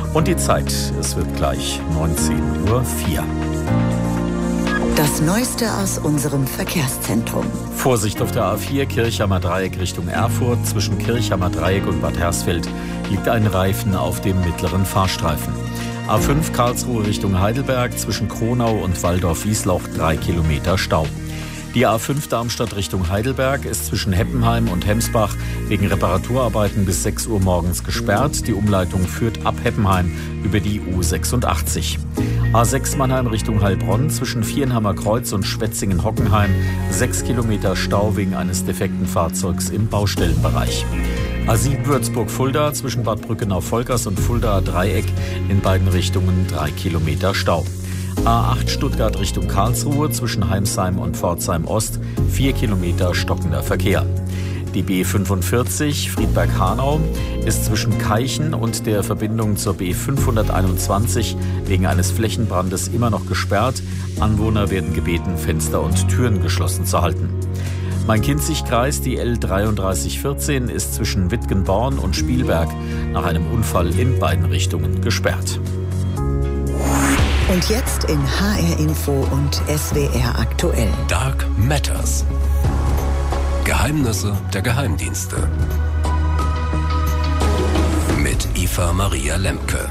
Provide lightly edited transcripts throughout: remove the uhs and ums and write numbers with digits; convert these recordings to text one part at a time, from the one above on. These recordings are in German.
Und die Zeit, es wird gleich 19:04 Uhr. Das Neueste aus unserem Verkehrszentrum. Vorsicht auf der A4 Kirchheimer Dreieck Richtung Erfurt. Zwischen Kirchheimer Dreieck und Bad Hersfeld liegt ein Reifen auf dem mittleren Fahrstreifen. A5 Karlsruhe Richtung Heidelberg. Zwischen Kronau und Walldorf-Wiesloch 3 Kilometer Stau. Die A5 Darmstadt Richtung Heidelberg ist zwischen Heppenheim und Hemsbach wegen Reparaturarbeiten bis 6 Uhr morgens gesperrt. Die Umleitung führt ab Heppenheim über die U86. A6 Mannheim Richtung Heilbronn zwischen Viernheimer Kreuz und Schwetzingen-Hockenheim 6 Kilometer Stau wegen eines defekten Fahrzeugs im Baustellenbereich. A7 Würzburg-Fulda zwischen Bad Brückenau-Volkers und Fuldaer Dreieck in beiden Richtungen 3 Kilometer Stau. A8 Stuttgart Richtung Karlsruhe zwischen Heimsheim und Pforzheim-Ost 4 Kilometer stockender Verkehr. Die B45 Friedberg-Hanau ist zwischen Keichen und der Verbindung zur B521 wegen eines Flächenbrandes immer noch gesperrt. Anwohner werden gebeten, Fenster und Türen geschlossen zu halten. Main-Kinzig-Kreis, die L3314, ist zwischen Wittgenborn und Spielberg nach einem Unfall in beiden Richtungen gesperrt. Und jetzt in HR Info und SWR aktuell. Dark Matters. Geheimnisse der Geheimdienste. Mit Eva Maria Lemke.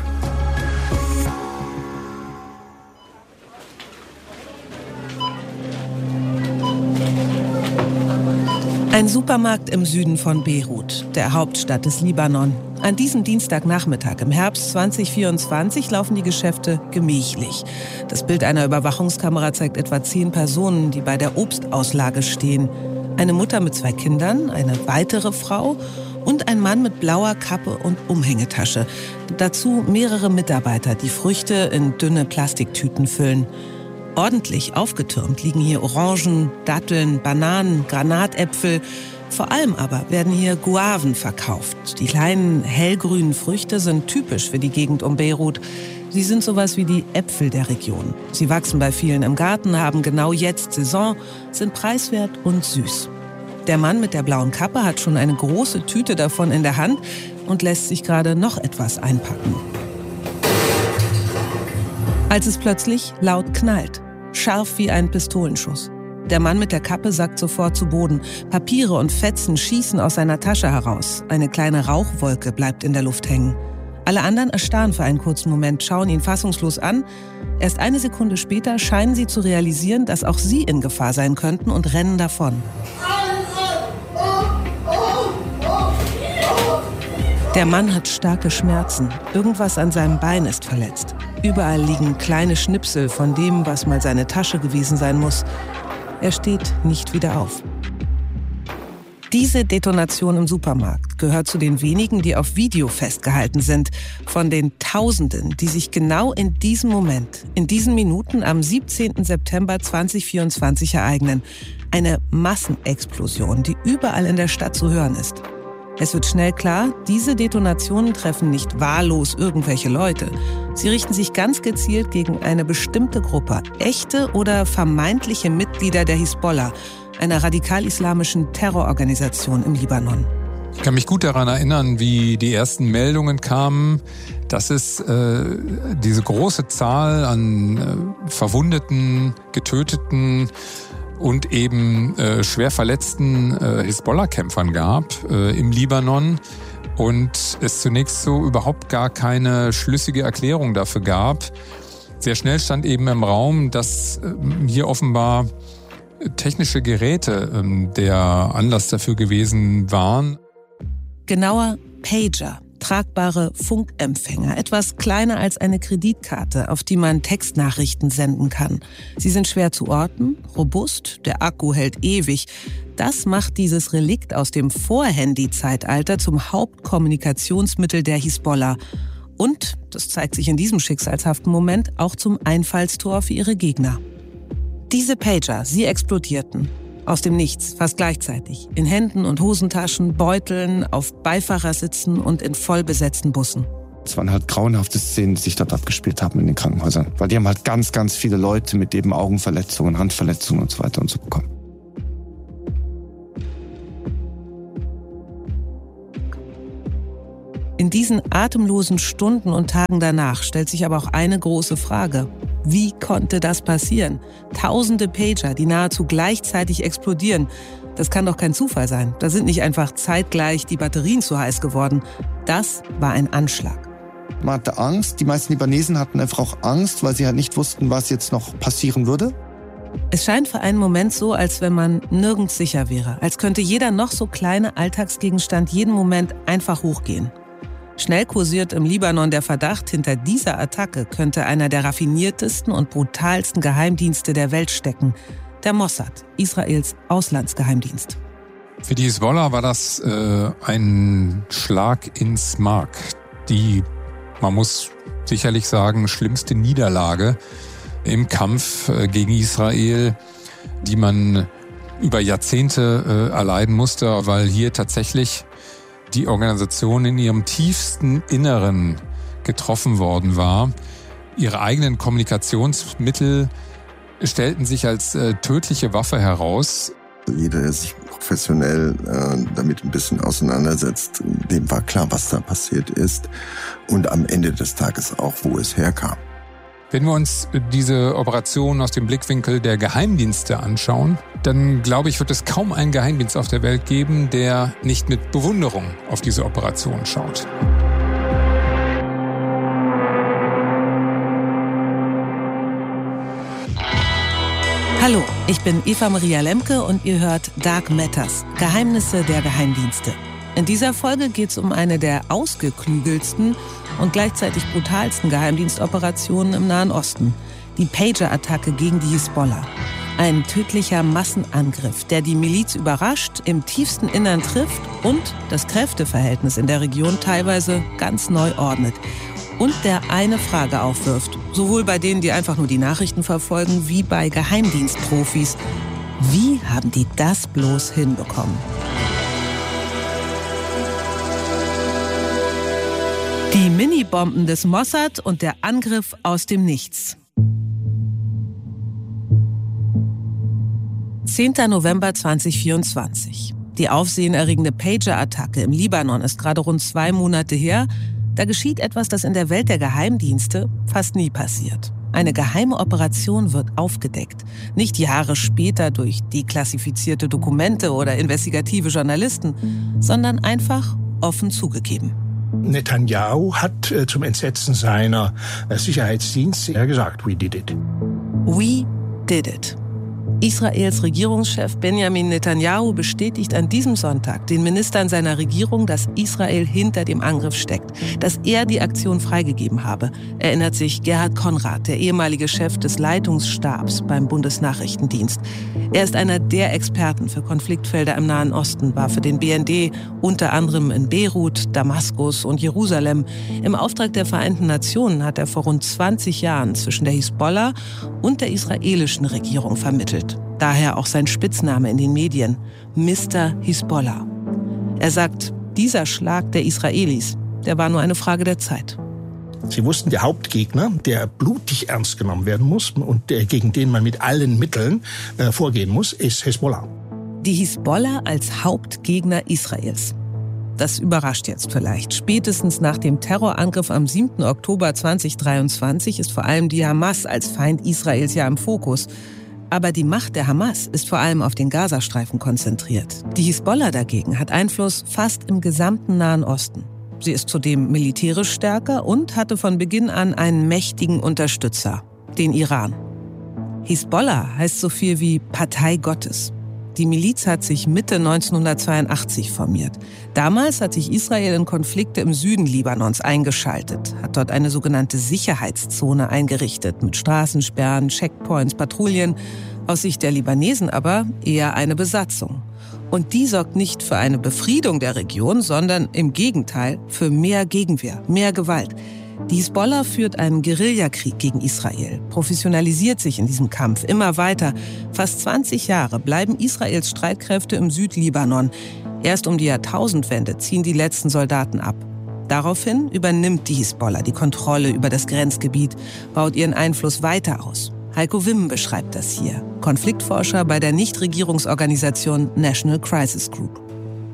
Ein Supermarkt im Süden von Beirut, der Hauptstadt des Libanon. An diesem Dienstagnachmittag im Herbst 2024 laufen die Geschäfte gemächlich. Das Bild einer Überwachungskamera zeigt etwa 10 Personen, die bei der Obstauslage stehen. Eine Mutter mit 2 Kindern, eine weitere Frau und ein Mann mit blauer Kappe und Umhängetasche. Dazu mehrere Mitarbeiter, die Früchte in dünne Plastiktüten füllen. Ordentlich aufgetürmt liegen hier Orangen, Datteln, Bananen, Granatäpfel. Vor allem aber werden hier Guaven verkauft. Die kleinen hellgrünen Früchte sind typisch für die Gegend um Beirut. Sie sind sowas wie die Äpfel der Region. Sie wachsen bei vielen im Garten, haben genau jetzt Saison, sind preiswert und süß. Der Mann mit der blauen Kappe hat schon eine große Tüte davon in der Hand und lässt sich gerade noch etwas einpacken. Als es plötzlich laut knallt, scharf wie ein Pistolenschuss. Der Mann mit der Kappe sackt sofort zu Boden. Papiere und Fetzen schießen aus seiner Tasche heraus. Eine kleine Rauchwolke bleibt in der Luft hängen. Alle anderen erstarren für einen kurzen Moment, schauen ihn fassungslos an. Erst eine Sekunde später scheinen sie zu realisieren, dass auch sie in Gefahr sein könnten und rennen davon. Der Mann hat starke Schmerzen. Irgendwas an seinem Bein ist verletzt. Überall liegen kleine Schnipsel von dem, was mal seine Tasche gewesen sein muss. Er steht nicht wieder auf. Diese Detonation im Supermarkt gehört zu den wenigen, die auf Video festgehalten sind. Von den Tausenden, die sich genau in diesem Moment, in diesen Minuten am 17. September 2024 ereignen. Eine Massenexplosion, die überall in der Stadt zu hören ist. Es wird schnell klar, diese Detonationen treffen nicht wahllos irgendwelche Leute. Sie richten sich ganz gezielt gegen eine bestimmte Gruppe, echte oder vermeintliche Mitglieder der Hisbollah, einer radikal-islamischen Terrororganisation im Libanon. Ich kann mich gut daran erinnern, wie die ersten Meldungen kamen, dass es diese große Zahl an Verwundeten, Getöteten und eben schwer verletzten Hisbollah-Kämpfern gab im Libanon und es zunächst so überhaupt gar keine schlüssige Erklärung dafür gab. Sehr schnell stand eben im Raum, dass hier offenbar technische Geräte der Anlass dafür gewesen waren. Genauer Pager. Tragbare Funkempfänger, etwas kleiner als eine Kreditkarte, auf die man Textnachrichten senden kann. Sie sind schwer zu orten, robust, der Akku hält ewig. Das macht dieses Relikt aus dem Vor-Handy-Zeitalter zum Hauptkommunikationsmittel der Hisbollah. Und, das zeigt sich in diesem schicksalshaften Moment, auch zum Einfallstor für ihre Gegner. Diese Pager, sie explodierten. Aus dem Nichts, fast gleichzeitig. In Händen und Hosentaschen, Beuteln, auf Beifahrersitzen und in vollbesetzten Bussen. Es waren halt grauenhafte Szenen, die sich dort abgespielt haben in den Krankenhäusern. Weil die haben halt ganz, ganz viele Leute mit eben Augenverletzungen, Handverletzungen und so weiter und so bekommen. In In diesen atemlosen Stunden und Tagen danach stellt sich aber auch eine große Frage. Wie konnte das passieren? Tausende Pager, die nahezu gleichzeitig explodieren. Das kann doch kein Zufall sein. Da sind nicht einfach zeitgleich die Batterien zu heiß geworden. Das war ein Anschlag. Man hatte Angst. Die meisten Libanesen hatten einfach auch Angst, weil sie halt nicht wussten, was jetzt noch passieren würde. Es scheint für einen Moment so, als wenn man nirgends sicher wäre. Als könnte jeder noch so kleine Alltagsgegenstand jeden Moment einfach hochgehen. Schnell kursiert im Libanon der Verdacht, hinter dieser Attacke könnte einer der raffiniertesten und brutalsten Geheimdienste der Welt stecken. Der Mossad, Israels Auslandsgeheimdienst. Für die Hisbollah war das ein Schlag ins Mark. Die, man muss sicherlich sagen, schlimmste Niederlage im Kampf gegen Israel, die man über Jahrzehnte erleiden musste, weil hier tatsächlich die Organisation in ihrem tiefsten Inneren getroffen worden war. Ihre eigenen Kommunikationsmittel stellten sich als tödliche Waffe heraus. Jeder, der sich professionell damit ein bisschen auseinandersetzt, dem war klar, was da passiert ist und am Ende des Tages auch, wo es herkam. Wenn wir uns diese Operation aus dem Blickwinkel der Geheimdienste anschauen, dann glaube ich, wird es kaum einen Geheimdienst auf der Welt geben, der nicht mit Bewunderung auf diese Operation schaut. Hallo, ich bin Eva Maria Lemke und ihr hört Dark Matters, Geheimnisse der Geheimdienste. In dieser Folge geht es um eine der ausgeklügelsten und gleichzeitig brutalsten Geheimdienstoperationen im Nahen Osten. Die Pager-Attacke gegen die Hisbollah. Ein tödlicher Massenangriff, der die Miliz überrascht, im tiefsten Innern trifft und das Kräfteverhältnis in der Region teilweise ganz neu ordnet. Und der eine Frage aufwirft, sowohl bei denen, die einfach nur die Nachrichten verfolgen, wie bei Geheimdienstprofis. Wie haben die das bloß hinbekommen? Die Minibomben des Mossad und der Angriff aus dem Nichts. 10. November 2024. Die aufsehenerregende Pager-Attacke im Libanon ist gerade rund 2 Monate her. Da geschieht etwas, das in der Welt der Geheimdienste fast nie passiert. Eine geheime Operation wird aufgedeckt. Nicht Jahre später durch deklassifizierte Dokumente oder investigative Journalisten, sondern einfach offen zugegeben. Netanyahu hat zum Entsetzen seiner Sicherheitsdienste gesagt, we did it. We did it. Israels Regierungschef Benjamin Netanyahu bestätigt an diesem Sonntag den Ministern seiner Regierung, dass Israel hinter dem Angriff steckt, dass er die Aktion freigegeben habe, erinnert sich Gerhard Konrad, der ehemalige Chef des Leitungsstabs beim Bundesnachrichtendienst. Er ist einer der Experten für Konfliktfelder im Nahen Osten, war für den BND unter anderem in Beirut, Damaskus und Jerusalem. Im Auftrag der Vereinten Nationen hat er vor rund 20 Jahren zwischen der Hisbollah und der israelischen Regierung vermittelt. Daher auch sein Spitzname in den Medien, Mr. Hisbollah. Er sagt, dieser Schlag der Israelis, der war nur eine Frage der Zeit. Sie wussten, der Hauptgegner, der blutig ernst genommen werden muss und gegen den man mit allen Mitteln vorgehen muss, ist Hisbollah. Die Hisbollah als Hauptgegner Israels. Das überrascht jetzt vielleicht. Spätestens nach dem Terrorangriff am 7. Oktober 2023 ist vor allem die Hamas als Feind Israels ja im Fokus. Aber die Macht der Hamas ist vor allem auf den Gazastreifen konzentriert. Die Hisbollah dagegen hat Einfluss fast im gesamten Nahen Osten. Sie ist zudem militärisch stärker und hatte von Beginn an einen mächtigen Unterstützer, den Iran. Hisbollah heißt so viel wie Partei Gottes. Die Miliz hat sich Mitte 1982 formiert. Damals hat sich Israel in Konflikte im Süden Libanons eingeschaltet, hat dort eine sogenannte Sicherheitszone eingerichtet mit Straßensperren, Checkpoints, Patrouillen. Aus Sicht der Libanesen aber eher eine Besatzung. Und die sorgt nicht für eine Befriedung der Region, sondern im Gegenteil für mehr Gegenwehr, mehr Gewalt. Die Hisbollah führt einen Guerillakrieg gegen Israel, professionalisiert sich in diesem Kampf immer weiter. Fast 20 Jahre bleiben Israels Streitkräfte im Südlibanon. Erst um die Jahrtausendwende ziehen die letzten Soldaten ab. Daraufhin übernimmt die Hisbollah die Kontrolle über das Grenzgebiet, baut ihren Einfluss weiter aus. Heiko Wimmen beschreibt das hier, Konfliktforscher bei der Nichtregierungsorganisation National Crisis Group.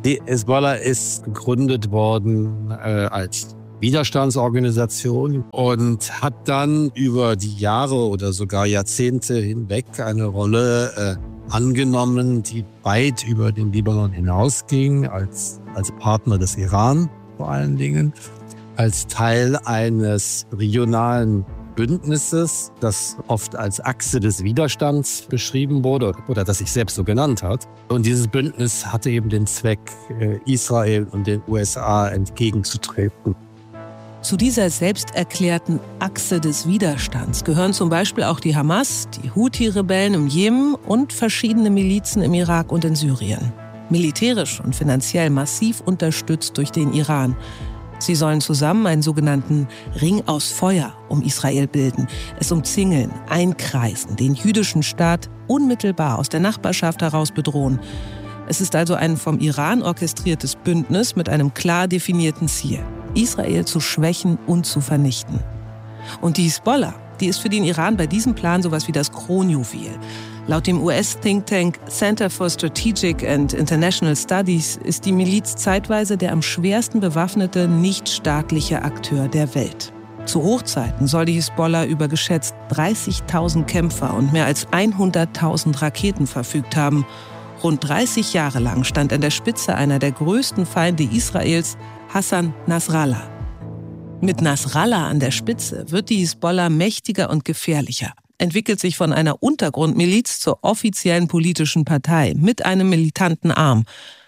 Die Hisbollah ist gegründet worden als Widerstandsorganisation und hat dann über die Jahre oder sogar Jahrzehnte hinweg eine Rolle angenommen, die weit über den Libanon hinausging, als Partner des Iran vor allen Dingen, als Teil eines regionalen Bündnisses, das oft als Achse des Widerstands beschrieben wurde oder das sich selbst so genannt hat. Und dieses Bündnis hatte eben den Zweck, Israel und den USA entgegenzutreten. Zu dieser selbsterklärten Achse des Widerstands gehören zum Beispiel auch die Hamas, die Houthi-Rebellen im Jemen und verschiedene Milizen im Irak und in Syrien. Militärisch und finanziell massiv unterstützt durch den Iran. Sie sollen zusammen einen sogenannten Ring aus Feuer um Israel bilden, es umzingeln, einkreisen, den jüdischen Staat unmittelbar aus der Nachbarschaft heraus bedrohen. Es ist also ein vom Iran orchestriertes Bündnis mit einem klar definierten Ziel: Israel zu schwächen und zu vernichten. Und die Hisbollah, die ist für den Iran bei diesem Plan sowas wie das Kronjuwel. Laut dem US-Think-Tank Center for Strategic and International Studies ist die Miliz zeitweise der am schwersten bewaffnete nichtstaatliche Akteur der Welt. Zu Hochzeiten soll die Hisbollah über geschätzt 30.000 Kämpfer und mehr als 100.000 Raketen verfügt haben. Rund 30 Jahre lang stand an der Spitze einer der größten Feinde Israels, Hassan Nasrallah. Mit Nasrallah an der Spitze wird die Hisbollah mächtiger und gefährlicher, entwickelt sich von einer Untergrundmiliz zur offiziellen politischen Partei mit einem militanten Arm.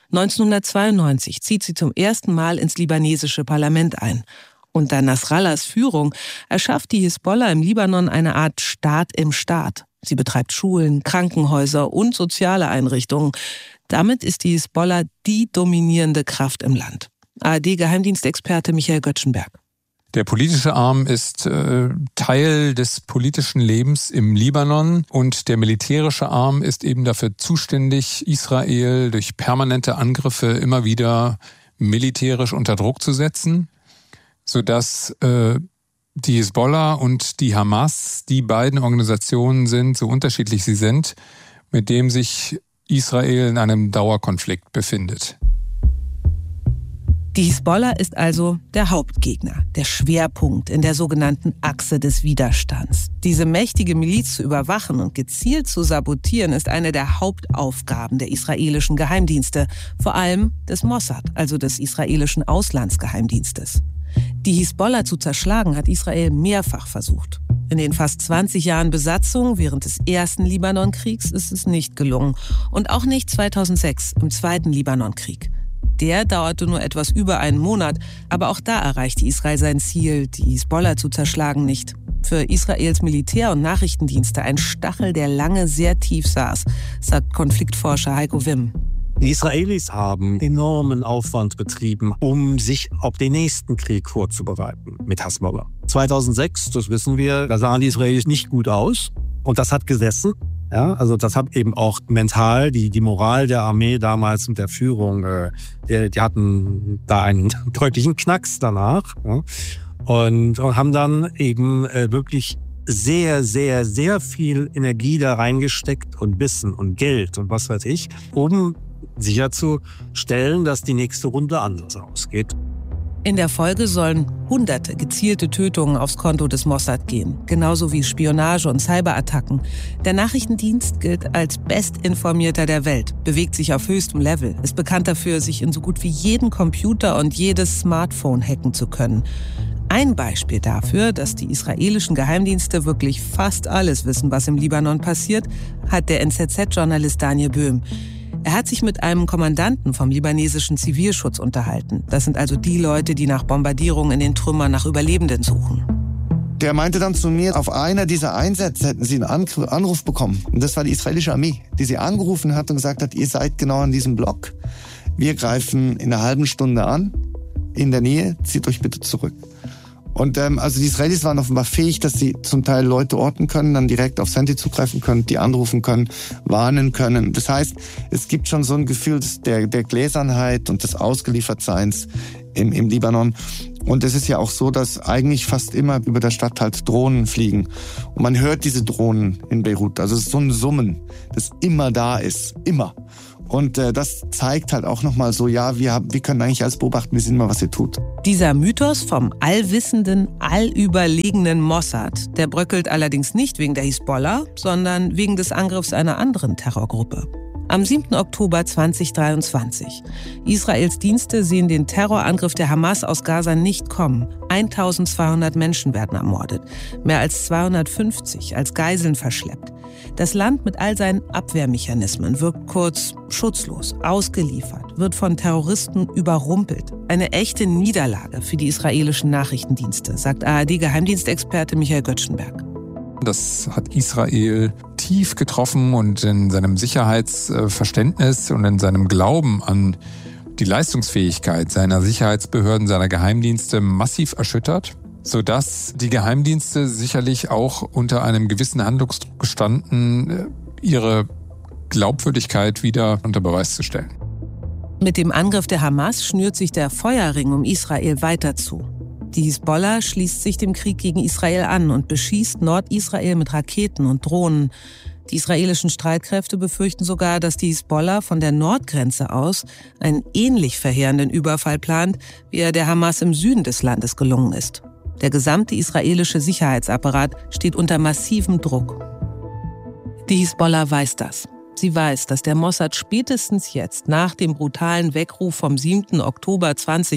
1992 zieht sie zum ersten Mal ins libanesische Parlament ein. Unter Nasrallahs Führung erschafft die Hisbollah im Libanon eine Art Staat im Staat. Sie betreibt Schulen, Krankenhäuser und soziale Einrichtungen. Damit ist die Hisbollah die dominierende Kraft im Land. ARD-Geheimdienstexperte Michael Göttschenberg. Der politische Arm ist Teil des politischen Lebens im Libanon und der militärische Arm ist eben dafür zuständig, Israel durch permanente Angriffe immer wieder militärisch unter Druck zu setzen, sodass die Hisbollah und die Hamas die beiden Organisationen sind, so unterschiedlich sie sind, mit dem sich Israel in einem Dauerkonflikt befindet. Die Hisbollah ist also der Hauptgegner, der Schwerpunkt in der sogenannten Achse des Widerstands. Diese mächtige Miliz zu überwachen und gezielt zu sabotieren, ist eine der Hauptaufgaben der israelischen Geheimdienste, vor allem des Mossad, also des israelischen Auslandsgeheimdienstes. Die Hisbollah zu zerschlagen hat Israel mehrfach versucht. In den fast 20 Jahren Besatzung während des ersten Libanonkriegs ist es nicht gelungen. Und auch nicht 2006 im zweiten Libanonkrieg. Der dauerte nur etwas über einen Monat, aber auch da erreichte Israel sein Ziel, die Hisbollah zu zerschlagen, nicht. Für Israels Militär- und Nachrichtendienste ein Stachel, der lange sehr tief saß, sagt Konfliktforscher Heiko Wimm. Die Israelis haben enormen Aufwand betrieben, um sich auf den nächsten Krieg vorzubereiten mit Hisbollah. 2006, das wissen wir, da sahen die Israelis nicht gut aus und das hat gesessen. Ja, also das hat eben auch mental die Moral der Armee damals mit der Führung, die hatten da einen deutlichen Knacks danach, ja, und haben dann eben wirklich sehr, sehr, sehr viel Energie da reingesteckt und Wissen und Geld und was weiß ich, um sicherzustellen, dass die nächste Runde anders ausgeht. In der Folge sollen hunderte gezielte Tötungen aufs Konto des Mossad gehen, genauso wie Spionage und Cyberattacken. Der Nachrichtendienst gilt als bestinformierter der Welt, bewegt sich auf höchstem Level, ist bekannt dafür, sich in so gut wie jeden Computer und jedes Smartphone hacken zu können. Ein Beispiel dafür, dass die israelischen Geheimdienste wirklich fast alles wissen, was im Libanon passiert, hat der NZZ-Journalist Daniel Böhm. Er hat sich mit einem Kommandanten vom libanesischen Zivilschutz unterhalten. Das sind also die Leute, die nach Bombardierungen in den Trümmern nach Überlebenden suchen. Der meinte dann zu mir, auf einer dieser Einsätze hätten sie einen Anruf bekommen. Und das war die israelische Armee, die sie angerufen hat und gesagt hat, ihr seid genau an diesem Block. Wir greifen in einer halben Stunde an, in der Nähe, zieht euch bitte zurück. Und also die Israelis waren offenbar fähig, dass sie zum Teil Leute orten können, dann direkt aufs Handy zugreifen können, die anrufen können, warnen können. Das heißt, es gibt schon so ein Gefühl der Gläsernheit und des Ausgeliefertseins im Libanon. Und es ist ja auch so, dass eigentlich fast immer über der Stadt halt Drohnen fliegen. Und man hört diese Drohnen in Beirut. Also es ist so ein Summen, das immer da ist, immer. Und das zeigt halt auch nochmal so, ja, wir können eigentlich alles beobachten, wir sehen mal, was ihr tut. Dieser Mythos vom allwissenden, allüberlegenen Mossad, der bröckelt allerdings nicht wegen der Hisbollah, sondern wegen des Angriffs einer anderen Terrorgruppe. Am 7. Oktober 2023. Israels Dienste sehen den Terrorangriff der Hamas aus Gaza nicht kommen. 1200 Menschen werden ermordet, mehr als 250 als Geiseln verschleppt. Das Land mit all seinen Abwehrmechanismen wirkt kurz schutzlos, ausgeliefert, wird von Terroristen überrumpelt. Eine echte Niederlage für die israelischen Nachrichtendienste, sagt ARD-Geheimdienstexperte Michael Göttschenberg. Das hat Israel tief getroffen und in seinem Sicherheitsverständnis und in seinem Glauben an die Leistungsfähigkeit seiner Sicherheitsbehörden, seiner Geheimdienste massiv erschüttert, sodass die Geheimdienste sicherlich auch unter einem gewissen Handlungsdruck gestanden, ihre Glaubwürdigkeit wieder unter Beweis zu stellen. Mit dem Angriff der Hamas schnürt sich der Feuerring um Israel weiter zu. Die Hisbollah schließt sich dem Krieg gegen Israel an und beschießt Nordisrael mit Raketen und Drohnen. Die israelischen Streitkräfte befürchten sogar, dass die Hisbollah von der Nordgrenze aus einen ähnlich verheerenden Überfall plant, wie er der Hamas im Süden des Landes gelungen ist. Der gesamte israelische Sicherheitsapparat steht unter massivem Druck. Die Hisbollah weiß das. Sie weiß, dass der Mossad spätestens jetzt nach dem brutalen Weckruf vom 7. Oktober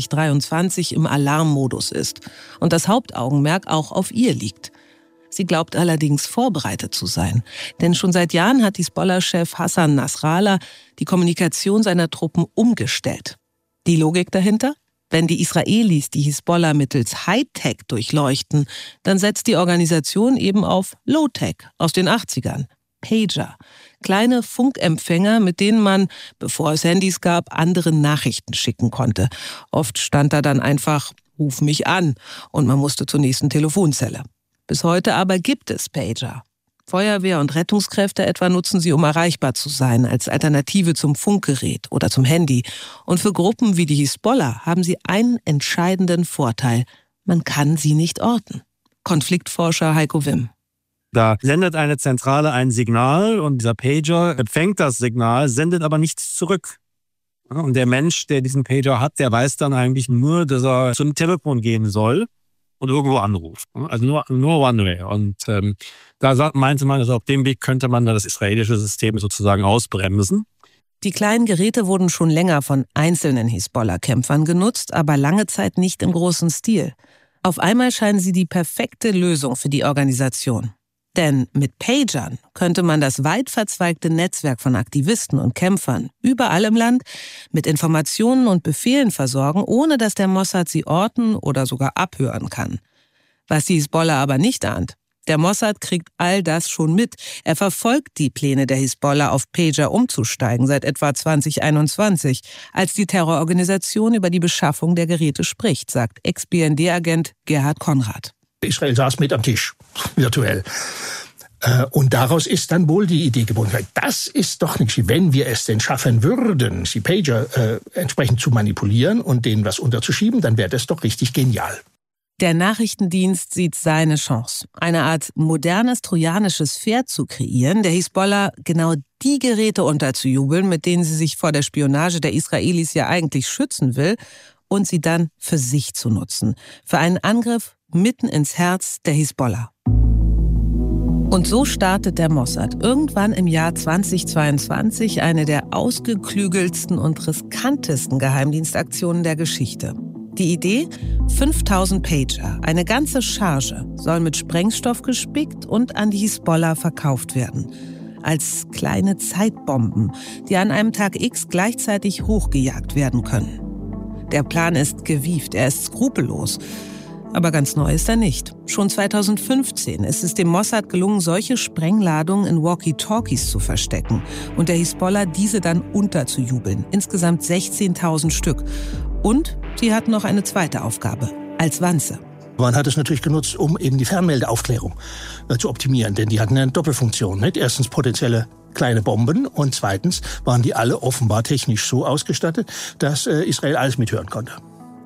2023 im Alarmmodus ist und das Hauptaugenmerk auch auf ihr liegt. Sie glaubt allerdings vorbereitet zu sein, denn schon seit Jahren hat Hisbollah-Chef Hassan Nasrallah die Kommunikation seiner Truppen umgestellt. Die Logik dahinter? Wenn die Israelis die Hisbollah mittels Hightech durchleuchten, dann setzt die Organisation eben auf Low-Tech aus den 80ern. Pager, kleine Funkempfänger, mit denen man, bevor es Handys gab, anderen Nachrichten schicken konnte. Oft stand da dann einfach "Ruf mich an" und man musste zur nächsten Telefonzelle. Bis heute aber gibt es Pager. Feuerwehr und Rettungskräfte etwa nutzen sie, um erreichbar zu sein, als Alternative zum Funkgerät oder zum Handy. Und für Gruppen wie die Hisbollah haben sie einen entscheidenden Vorteil: Man kann sie nicht orten. Konfliktforscher Heiko Wimm. Da sendet eine Zentrale ein Signal und dieser Pager empfängt das Signal, sendet aber nichts zurück. Und der Mensch, der diesen Pager hat, der weiß dann eigentlich nur, dass er zum Telefon gehen soll und irgendwo anruft. Also nur One-Way. Und da meinte man, also auf dem Weg könnte man das israelische System sozusagen ausbremsen. Die kleinen Geräte wurden schon länger von einzelnen Hisbollah-Kämpfern genutzt, aber lange Zeit nicht im großen Stil. Auf einmal scheinen sie die perfekte Lösung für die Organisation. Denn mit Pagern könnte man das weit verzweigte Netzwerk von Aktivisten und Kämpfern überall im Land mit Informationen und Befehlen versorgen, ohne dass der Mossad sie orten oder sogar abhören kann. Was die Hisbollah aber nicht ahnt: Der Mossad kriegt all das schon mit. Er verfolgt die Pläne der Hisbollah, auf Pager umzusteigen, seit etwa 2021, als die Terrororganisation über die Beschaffung der Geräte spricht, sagt Ex-BND-Agent Gerhard Konrad. Israel saß mit am Tisch, virtuell. Und daraus ist dann wohl die Idee geboren. Das ist doch nicht, wenn wir es denn schaffen würden, die Pager entsprechend zu manipulieren und denen was unterzuschieben, dann wäre das doch richtig genial. Der Nachrichtendienst sieht seine Chance, eine Art modernes trojanisches Pferd zu kreieren, der Hisbollah genau die Geräte unterzujubeln, mit denen sie sich vor der Spionage der Israelis ja eigentlich schützen will, und sie dann für sich zu nutzen, für einen Angriff mitten ins Herz der Hisbollah. Und so startet der Mossad irgendwann im Jahr 2022 eine der ausgeklügelsten und riskantesten Geheimdienstaktionen der Geschichte. Die Idee: 5000 Pager, eine ganze Charge, soll mit Sprengstoff gespickt und an die Hisbollah verkauft werden. Als kleine Zeitbomben, die an einem Tag X gleichzeitig hochgejagt werden können. Der Plan ist gewieft, er ist skrupellos. Aber ganz neu ist er nicht. Schon 2015 ist es dem Mossad gelungen, solche Sprengladungen in Walkie-Talkies zu verstecken und der Hisbollah diese dann unterzujubeln. Insgesamt 16.000 Stück. Und sie hatten noch eine zweite Aufgabe: als Wanze. Man hat es natürlich genutzt, um eben die Fernmeldeaufklärung zu optimieren, denn die hatten eine Doppelfunktion. Nicht? Erstens potenzielle kleine Bomben und zweitens waren die alle offenbar technisch so ausgestattet, dass Israel alles mithören konnte.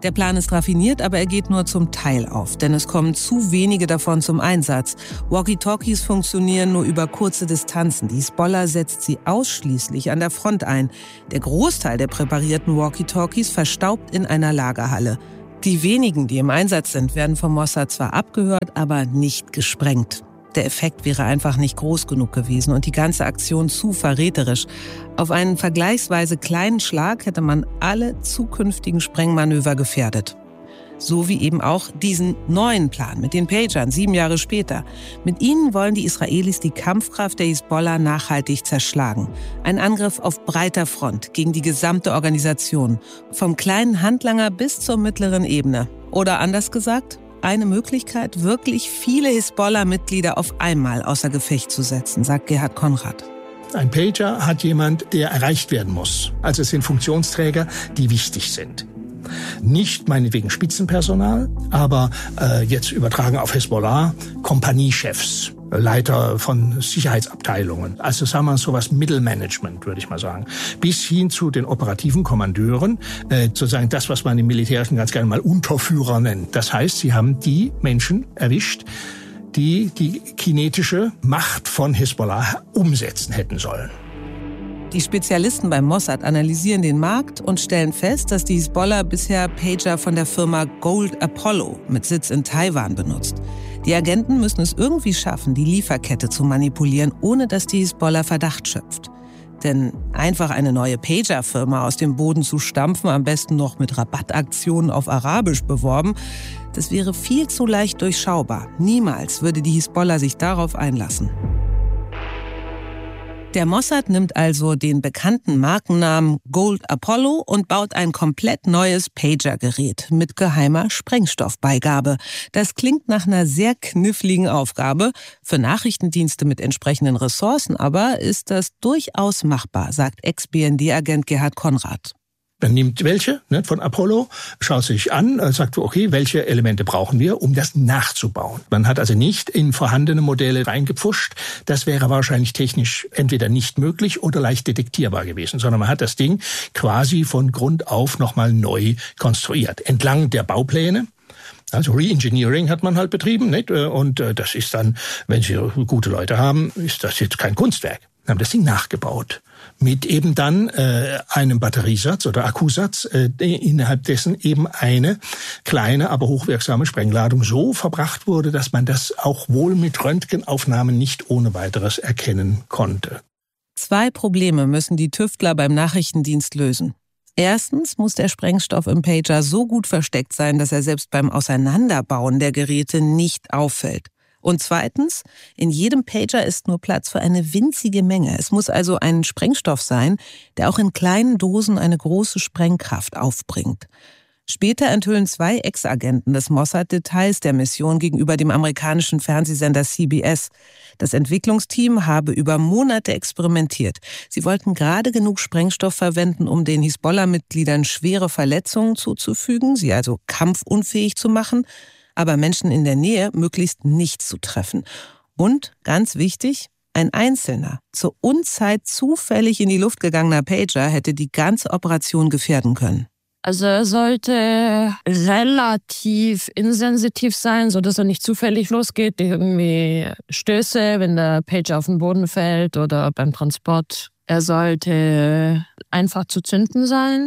Der Plan ist raffiniert, aber er geht nur zum Teil auf, denn es kommen zu wenige davon zum Einsatz. Walkie-Talkies funktionieren nur über kurze Distanzen. Die Hisbollah setzt sie ausschließlich an der Front ein. Der Großteil der präparierten Walkie-Talkies verstaubt in einer Lagerhalle. Die wenigen, die im Einsatz sind, werden vom Mossad zwar abgehört, aber nicht gesprengt. Der Effekt wäre einfach nicht groß genug gewesen und die ganze Aktion zu verräterisch. Auf einen vergleichsweise kleinen Schlag hätte man alle zukünftigen Sprengmanöver gefährdet. So wie eben auch diesen neuen Plan mit den Pagern 7 Jahre später. Mit ihnen wollen die Israelis die Kampfkraft der Hisbollah nachhaltig zerschlagen. Ein Angriff auf breiter Front gegen die gesamte Organisation. Vom kleinen Handlanger bis zur mittleren Ebene. Oder anders gesagt, eine Möglichkeit, wirklich viele Hisbollah-Mitglieder auf einmal außer Gefecht zu setzen, sagt Gerhard Konrad. Ein Pager hat jemand, der erreicht werden muss. Also es sind Funktionsträger, die wichtig sind. Nicht meinetwegen Spitzenpersonal, aber jetzt übertragen auf Hisbollah, Kompaniechefs, Leiter von Sicherheitsabteilungen. Also sagen wir sowas Mittelmanagement, würde ich mal sagen. Bis hin zu den operativen Kommandeuren, sozusagen das, was man im Militärischen ganz gerne mal Unterführer nennt. Das heißt, sie haben die Menschen erwischt, die die kinetische Macht von Hisbollah umsetzen hätten sollen. Die Spezialisten beim Mossad analysieren den Markt und stellen fest, dass die Hisbollah bisher Pager von der Firma Gold Apollo mit Sitz in Taiwan benutzt. Die Agenten müssen es irgendwie schaffen, die Lieferkette zu manipulieren, ohne dass die Hisbollah Verdacht schöpft. Denn einfach eine neue Pager-Firma aus dem Boden zu stampfen, am besten noch mit Rabattaktionen auf Arabisch beworben, das wäre viel zu leicht durchschaubar. Niemals würde die Hisbollah sich darauf einlassen. Der Mossad nimmt also den bekannten Markennamen Gold Apollo und baut ein komplett neues Pager-Gerät mit geheimer Sprengstoffbeigabe. Das klingt nach einer sehr kniffligen Aufgabe. Für Nachrichtendienste mit entsprechenden Ressourcen aber ist das durchaus machbar, sagt Ex-BND-Agent Gerhard Konrad. Man nimmt welche von Apollo, schaut sich an, sagt, okay, welche Elemente brauchen wir, um das nachzubauen. Man hat also nicht in vorhandene Modelle reingepfuscht. Das wäre wahrscheinlich technisch entweder nicht möglich oder leicht detektierbar gewesen, sondern man hat das Ding quasi von Grund auf nochmal neu konstruiert. Entlang der Baupläne. Also Reengineering hat man halt betrieben, nicht? Und das ist dann, wenn Sie gute Leute haben, ist das jetzt kein Kunstwerk. Wir haben das Ding nachgebaut. Mit eben dann einem Batteriesatz oder Akkusatz, innerhalb dessen eben eine kleine, aber hochwirksame Sprengladung so verbracht wurde, dass man das auch wohl mit Röntgenaufnahmen nicht ohne weiteres erkennen konnte. 2 Probleme müssen die Tüftler beim Nachrichtendienst lösen. Erstens muss der Sprengstoff im Pager so gut versteckt sein, dass er selbst beim Auseinanderbauen der Geräte nicht auffällt. Und zweitens, in jedem Pager ist nur Platz für eine winzige Menge. Es muss also ein Sprengstoff sein, der auch in kleinen Dosen eine große Sprengkraft aufbringt. Später enthüllen 2 Ex-Agenten des Mossad Details der Mission gegenüber dem amerikanischen Fernsehsender CBS. Das Entwicklungsteam habe über Monate experimentiert. Sie wollten gerade genug Sprengstoff verwenden, um den Hisbollah-Mitgliedern schwere Verletzungen zuzufügen, sie also kampfunfähig zu machen, aber Menschen in der Nähe möglichst nicht zu treffen. Und, ganz wichtig, ein einzelner, zur Unzeit zufällig in die Luft gegangener Pager hätte die ganze Operation gefährden können. Also er sollte relativ insensitiv sein, sodass er nicht zufällig losgeht. Irgendwie Stöße, wenn der Pager auf den Boden fällt oder beim Transport. Er sollte einfach zu zünden sein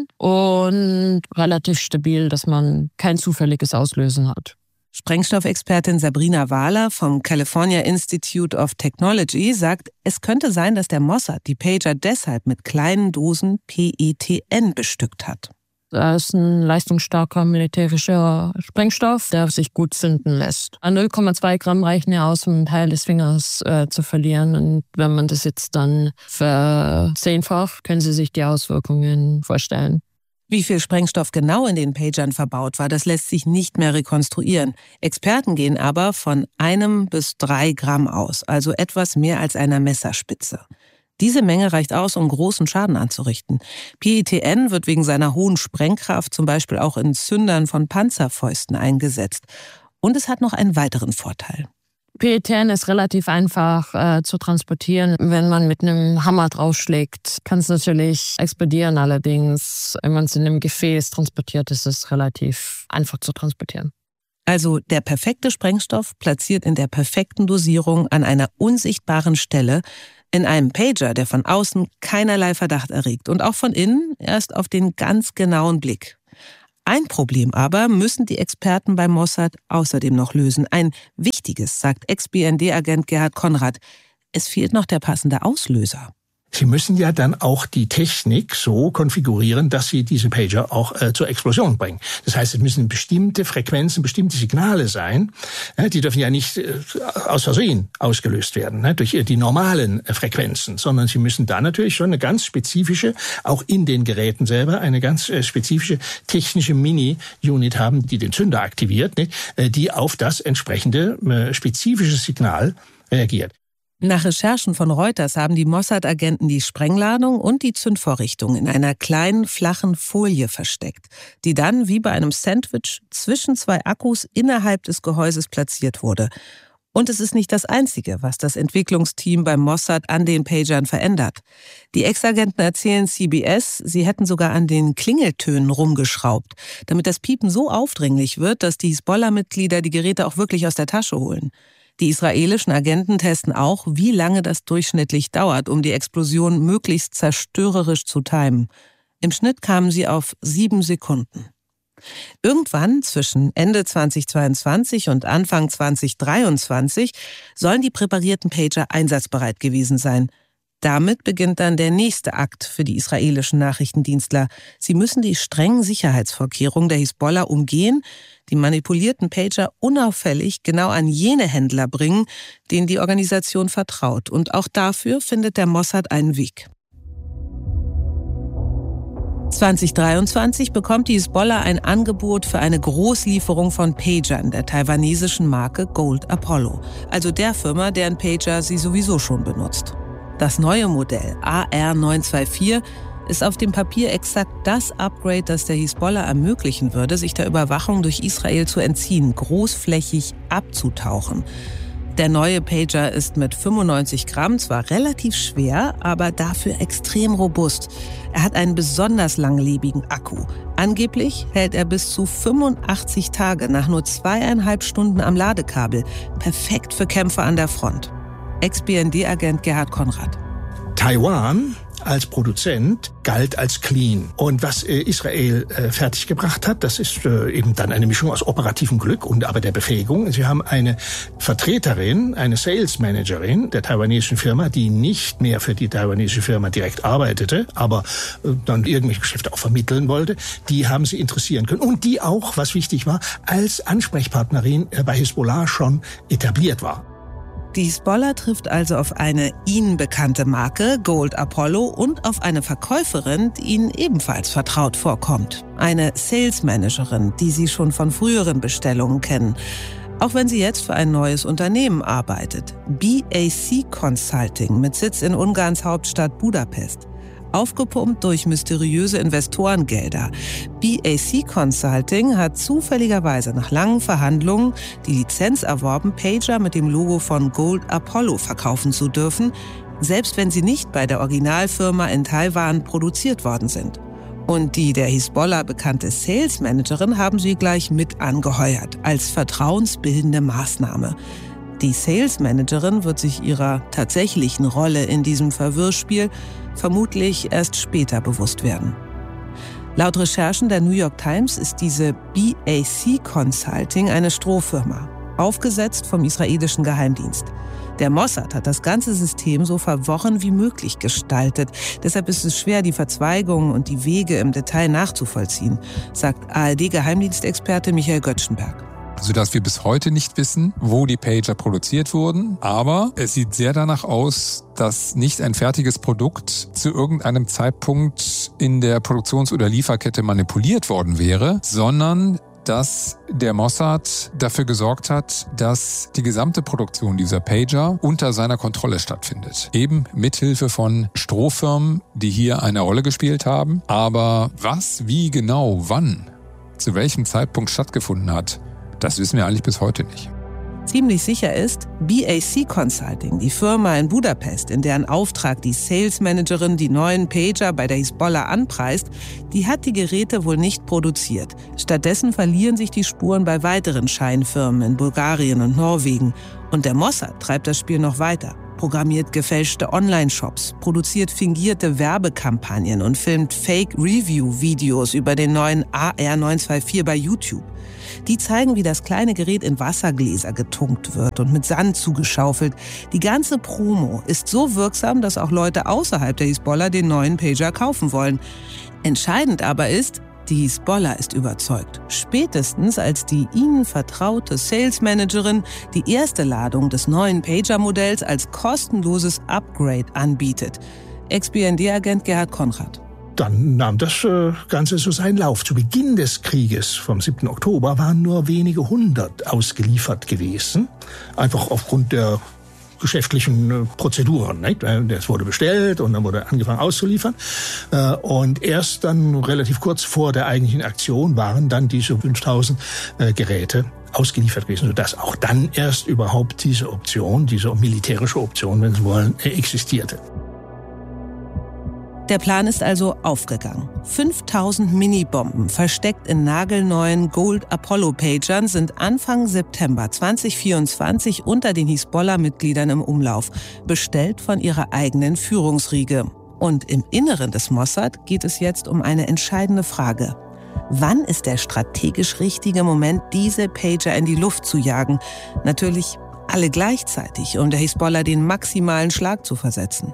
und relativ stabil, dass man kein zufälliges Auslösen hat. Sprengstoffexpertin Sabrina Wahler vom California Institute of Technology sagt, es könnte sein, dass der Mossad die Pager deshalb mit kleinen Dosen PETN bestückt hat. Das ist ein leistungsstarker militärischer Sprengstoff, der sich gut zünden lässt. 0,2 Gramm reichen ja aus, um einen Teil des Fingers zu verlieren. Und wenn man das jetzt dann verzehnfacht, können Sie sich die Auswirkungen vorstellen. Wie viel Sprengstoff genau in den Pagern verbaut war, das lässt sich nicht mehr rekonstruieren. Experten gehen aber von 1 bis 3 Gramm aus, also etwas mehr als einer Messerspitze. Diese Menge reicht aus, um großen Schaden anzurichten. PETN wird wegen seiner hohen Sprengkraft zum Beispiel auch in Zündern von Panzerfäusten eingesetzt. Und es hat noch einen weiteren Vorteil. PETN ist relativ einfach zu transportieren. Wenn man mit einem Hammer draufschlägt, kann es natürlich explodieren. Allerdings, wenn man es in einem Gefäß transportiert, ist es relativ einfach zu transportieren. Also der perfekte Sprengstoff platziert in der perfekten Dosierung an einer unsichtbaren Stelle in einem Pager, der von außen keinerlei Verdacht erregt und auch von innen erst auf den ganz genauen Blick. Ein Problem aber müssen die Experten bei Mossad außerdem noch lösen. Ein wichtiges, sagt Ex-BND-Agent Gerhard Konrad. Es fehlt noch der passende Auslöser. Sie müssen ja dann auch die Technik so konfigurieren, dass Sie diese Pager auch zur Explosion bringen. Das heißt, es müssen bestimmte Frequenzen, bestimmte Signale sein. Die dürfen ja nicht aus Versehen ausgelöst werden durch die normalen Frequenzen, sondern Sie müssen da natürlich schon eine ganz spezifische, auch in den Geräten selber, eine ganz spezifische technische Mini-Unit haben, die den Zünder aktiviert, die auf das entsprechende spezifische Signal reagiert. Nach Recherchen von Reuters haben die Mossad-Agenten die Sprengladung und die Zündvorrichtung in einer kleinen, flachen Folie versteckt, die dann wie bei einem Sandwich zwischen zwei Akkus innerhalb des Gehäuses platziert wurde. Und es ist nicht das Einzige, was das Entwicklungsteam beim Mossad an den Pagern verändert. Die Ex-Agenten erzählen CBS, sie hätten sogar an den Klingeltönen rumgeschraubt, damit das Piepen so aufdringlich wird, dass die Hisbollah-Mitglieder die Geräte auch wirklich aus der Tasche holen. Die israelischen Agenten testen auch, wie lange das durchschnittlich dauert, um die Explosion möglichst zerstörerisch zu timen. Im Schnitt kamen sie auf 7 Sekunden. Irgendwann zwischen Ende 2022 und Anfang 2023 sollen die präparierten Pager einsatzbereit gewesen sein. Damit beginnt dann der nächste Akt für die israelischen Nachrichtendienstler. Sie müssen die strengen Sicherheitsvorkehrungen der Hisbollah umgehen, die manipulierten Pager unauffällig genau an jene Händler bringen, denen die Organisation vertraut. Und auch dafür findet der Mossad einen Weg. 2023 bekommt die Hisbollah ein Angebot für eine Großlieferung von Pagern der taiwanesischen Marke Gold Apollo, also der Firma, deren Pager sie sowieso schon benutzt. Das neue Modell AR-924 ist auf dem Papier exakt das Upgrade, das der Hisbollah ermöglichen würde, sich der Überwachung durch Israel zu entziehen, großflächig abzutauchen. Der neue Pager ist mit 95 Gramm zwar relativ schwer, aber dafür extrem robust. Er hat einen besonders langlebigen Akku. Angeblich hält er bis zu 85 Tage nach nur 2,5 Stunden am Ladekabel. Perfekt für Kämpfer an der Front. Ex-BND-Agent Gerhard Konrad. Taiwan als Produzent galt als clean. Und was Israel fertiggebracht hat, das ist eben dann eine Mischung aus operativem Glück und aber der Befähigung. Sie haben eine Vertreterin, eine Sales Managerin der taiwanesischen Firma, die nicht mehr für die taiwanesische Firma direkt arbeitete, aber dann irgendwelche Geschäfte auch vermitteln wollte. Die haben sie interessieren können und die auch, was wichtig war, als Ansprechpartnerin bei Hisbollah schon etabliert war. Die Hisbollah trifft also auf eine ihnen bekannte Marke, Gold Apollo, und auf eine Verkäuferin, die ihnen ebenfalls vertraut vorkommt. Eine Sales Managerin, die sie schon von früheren Bestellungen kennen. Auch wenn sie jetzt für ein neues Unternehmen arbeitet. BAC Consulting mit Sitz in Ungarns Hauptstadt Budapest. Aufgepumpt durch mysteriöse Investorengelder. BAC Consulting hat zufälligerweise nach langen Verhandlungen die Lizenz erworben, Pager mit dem Logo von Gold Apollo verkaufen zu dürfen, selbst wenn sie nicht bei der Originalfirma in Taiwan produziert worden sind. Und die der Hisbollah bekannte Sales Managerin haben sie gleich mit angeheuert, als vertrauensbildende Maßnahme. Die Sales Managerin wird sich ihrer tatsächlichen Rolle in diesem Verwirrspiel vermutlich erst später bewusst werden. Laut Recherchen der New York Times ist diese BAC Consulting eine Strohfirma, aufgesetzt vom israelischen Geheimdienst. Der Mossad hat das ganze System so verworren wie möglich gestaltet. Deshalb ist es schwer, die Verzweigungen und die Wege im Detail nachzuvollziehen, sagt ARD-Geheimdienstexperte Michael Göttschenberg. Sodass wir bis heute nicht wissen, wo die Pager produziert wurden. Aber es sieht sehr danach aus, dass nicht ein fertiges Produkt zu irgendeinem Zeitpunkt in der Produktions- oder Lieferkette manipuliert worden wäre, sondern dass der Mossad dafür gesorgt hat, dass die gesamte Produktion dieser Pager unter seiner Kontrolle stattfindet. Eben mithilfe von Strohfirmen, die hier eine Rolle gespielt haben. Aber was, wie genau, wann, zu welchem Zeitpunkt stattgefunden hat, das wissen wir eigentlich bis heute nicht. Ziemlich sicher ist, BAC Consulting, die Firma in Budapest, in deren Auftrag die Sales Managerin die neuen Pager bei der Hisbollah anpreist, die hat die Geräte wohl nicht produziert. Stattdessen verlieren sich die Spuren bei weiteren Scheinfirmen in Bulgarien und Norwegen. Und der Mossad treibt das Spiel noch weiter. Programmiert gefälschte Online-Shops, produziert fingierte Werbekampagnen und filmt Fake-Review-Videos über den neuen AR-924 bei YouTube. Die zeigen, wie das kleine Gerät in Wassergläser getunkt wird und mit Sand zugeschaufelt. Die ganze Promo ist so wirksam, dass auch Leute außerhalb der Hisbollah den neuen Pager kaufen wollen. Entscheidend aber ist, die Hisbollah ist überzeugt. Spätestens als die ihnen vertraute Sales Managerin die erste Ladung des neuen Pager-Modells als kostenloses Upgrade anbietet. Ex-BND-Agent Gerhard Konrad. Dann nahm das Ganze so seinen Lauf. Zu Beginn des Krieges vom 7. Oktober waren nur wenige hundert ausgeliefert gewesen. Einfach aufgrund der geschäftlichen Prozeduren. Nicht? Das wurde bestellt und dann wurde angefangen auszuliefern. Und erst dann relativ kurz vor der eigentlichen Aktion waren dann diese 5000 Geräte ausgeliefert gewesen, sodass auch dann erst überhaupt diese Option, diese militärische Option, wenn Sie wollen, existierte. Der Plan ist also aufgegangen. 5000 Minibomben, versteckt in nagelneuen Gold-Apollo-Pagern, sind Anfang September 2024 unter den Hisbollah-Mitgliedern im Umlauf, bestellt von ihrer eigenen Führungsriege. Und im Inneren des Mossad geht es jetzt um eine entscheidende Frage. Wann ist der strategisch richtige Moment, diese Pager in die Luft zu jagen? Natürlich alle gleichzeitig, um der Hisbollah den maximalen Schlag zu versetzen.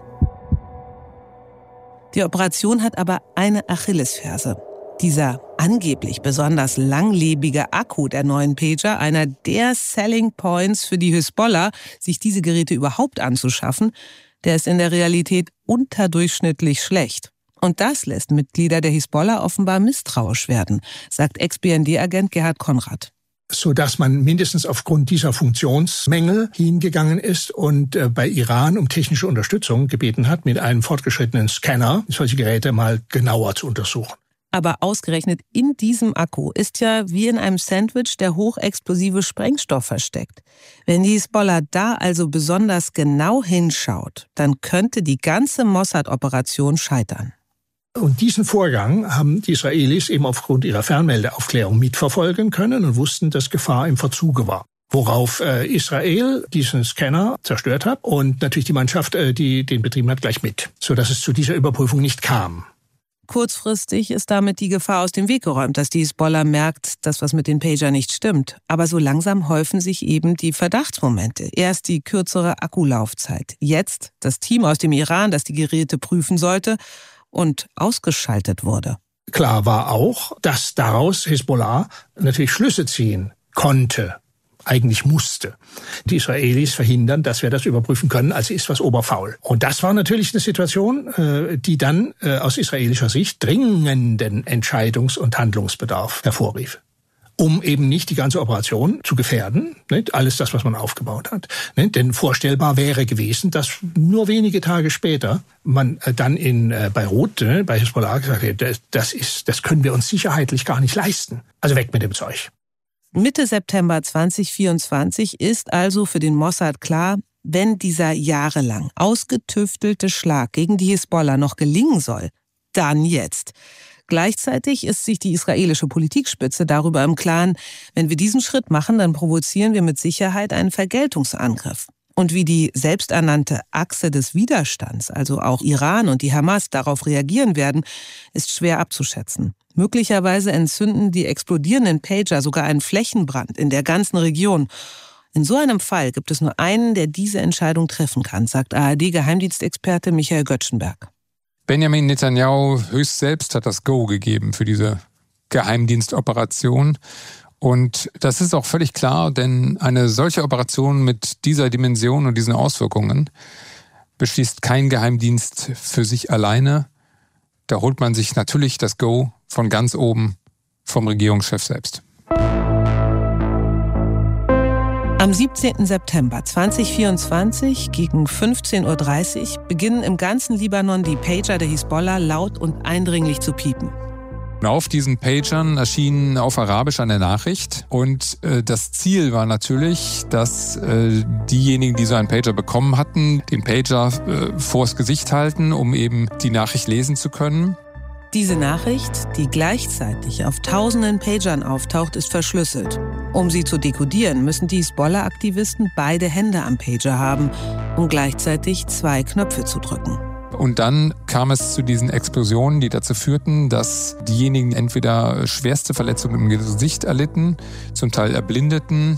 Die Operation hat aber eine Achillesferse. Dieser angeblich besonders langlebige Akku der neuen Pager, einer der Selling Points für die Hisbollah, sich diese Geräte überhaupt anzuschaffen, der ist in der Realität unterdurchschnittlich schlecht. Und das lässt Mitglieder der Hisbollah offenbar misstrauisch werden, sagt Ex-BND-Agent Gerhard Konrad. Sodass man mindestens aufgrund dieser Funktionsmängel hingegangen ist und bei Iran um technische Unterstützung gebeten hat, mit einem fortgeschrittenen Scanner solche Geräte mal genauer zu untersuchen. Aber ausgerechnet in diesem Akku ist ja wie in einem Sandwich der hochexplosive Sprengstoff versteckt. Wenn die Hisbollah da also besonders genau hinschaut, dann könnte die ganze Mossad-Operation scheitern. Und diesen Vorgang haben die Israelis eben aufgrund ihrer Fernmeldeaufklärung mitverfolgen können und wussten, dass Gefahr im Verzuge war. Worauf Israel diesen Scanner zerstört hat und natürlich die Mannschaft, die den betrieben hat, gleich mit, sodass es zu dieser Überprüfung nicht kam. Kurzfristig ist damit die Gefahr aus dem Weg geräumt, dass die Hisbollah merkt, dass was mit den Pager nicht stimmt. Aber so langsam häufen sich eben die Verdachtsmomente. Erst die kürzere Akkulaufzeit. Jetzt das Team aus dem Iran, das die Geräte prüfen sollte und ausgeschaltet wurde. Klar war auch, dass daraus Hisbollah natürlich Schlüsse ziehen konnte, eigentlich musste. Die Israelis verhindern, dass wir das überprüfen können, also ist was oberfaul. Und das war natürlich eine Situation, die dann aus israelischer Sicht dringenden Entscheidungs- und Handlungsbedarf hervorrief. Um eben nicht die ganze Operation zu gefährden, nicht? Alles das, was man aufgebaut hat. Nicht? Denn vorstellbar wäre gewesen, dass nur wenige Tage später man dann in Beirut, bei Hisbollah gesagt hätte, das können wir uns sicherheitlich gar nicht leisten. Also weg mit dem Zeug. Mitte September 2024 ist also für den Mossad klar, wenn dieser jahrelang ausgetüftelte Schlag gegen die Hisbollah noch gelingen soll, dann jetzt. Gleichzeitig ist sich die israelische Politikspitze darüber im Klaren, wenn wir diesen Schritt machen, dann provozieren wir mit Sicherheit einen Vergeltungsangriff. Und wie die selbsternannte Achse des Widerstands, also auch Iran und die Hamas, darauf reagieren werden, ist schwer abzuschätzen. Möglicherweise entzünden die explodierenden Pager sogar einen Flächenbrand in der ganzen Region. In so einem Fall gibt es nur einen, der diese Entscheidung treffen kann, sagt ARD-Geheimdienstexperte Michael Göttschenberg. Benjamin Netanyahu höchst selbst hat das Go gegeben für diese Geheimdienstoperation. Und das ist auch völlig klar, denn eine solche Operation mit dieser Dimension und diesen Auswirkungen beschließt kein Geheimdienst für sich alleine. Da holt man sich natürlich das Go von ganz oben vom Regierungschef selbst. Am 17. September 2024 gegen 15:30 Uhr beginnen im ganzen Libanon die Pager der Hisbollah laut und eindringlich zu piepen. Auf diesen Pagern erschien auf Arabisch eine Nachricht und das Ziel war natürlich, dass diejenigen, die so einen Pager bekommen hatten, den Pager vors Gesicht halten, um eben die Nachricht lesen zu können. Diese Nachricht, die gleichzeitig auf tausenden Pagern auftaucht, ist verschlüsselt. Um sie zu dekodieren, müssen die Hisbollah-Aktivisten beide Hände am Pager haben, um gleichzeitig 2 Knöpfe zu drücken. Und dann kam es zu diesen Explosionen, die dazu führten, dass diejenigen entweder schwerste Verletzungen im Gesicht erlitten, zum Teil erblindeten,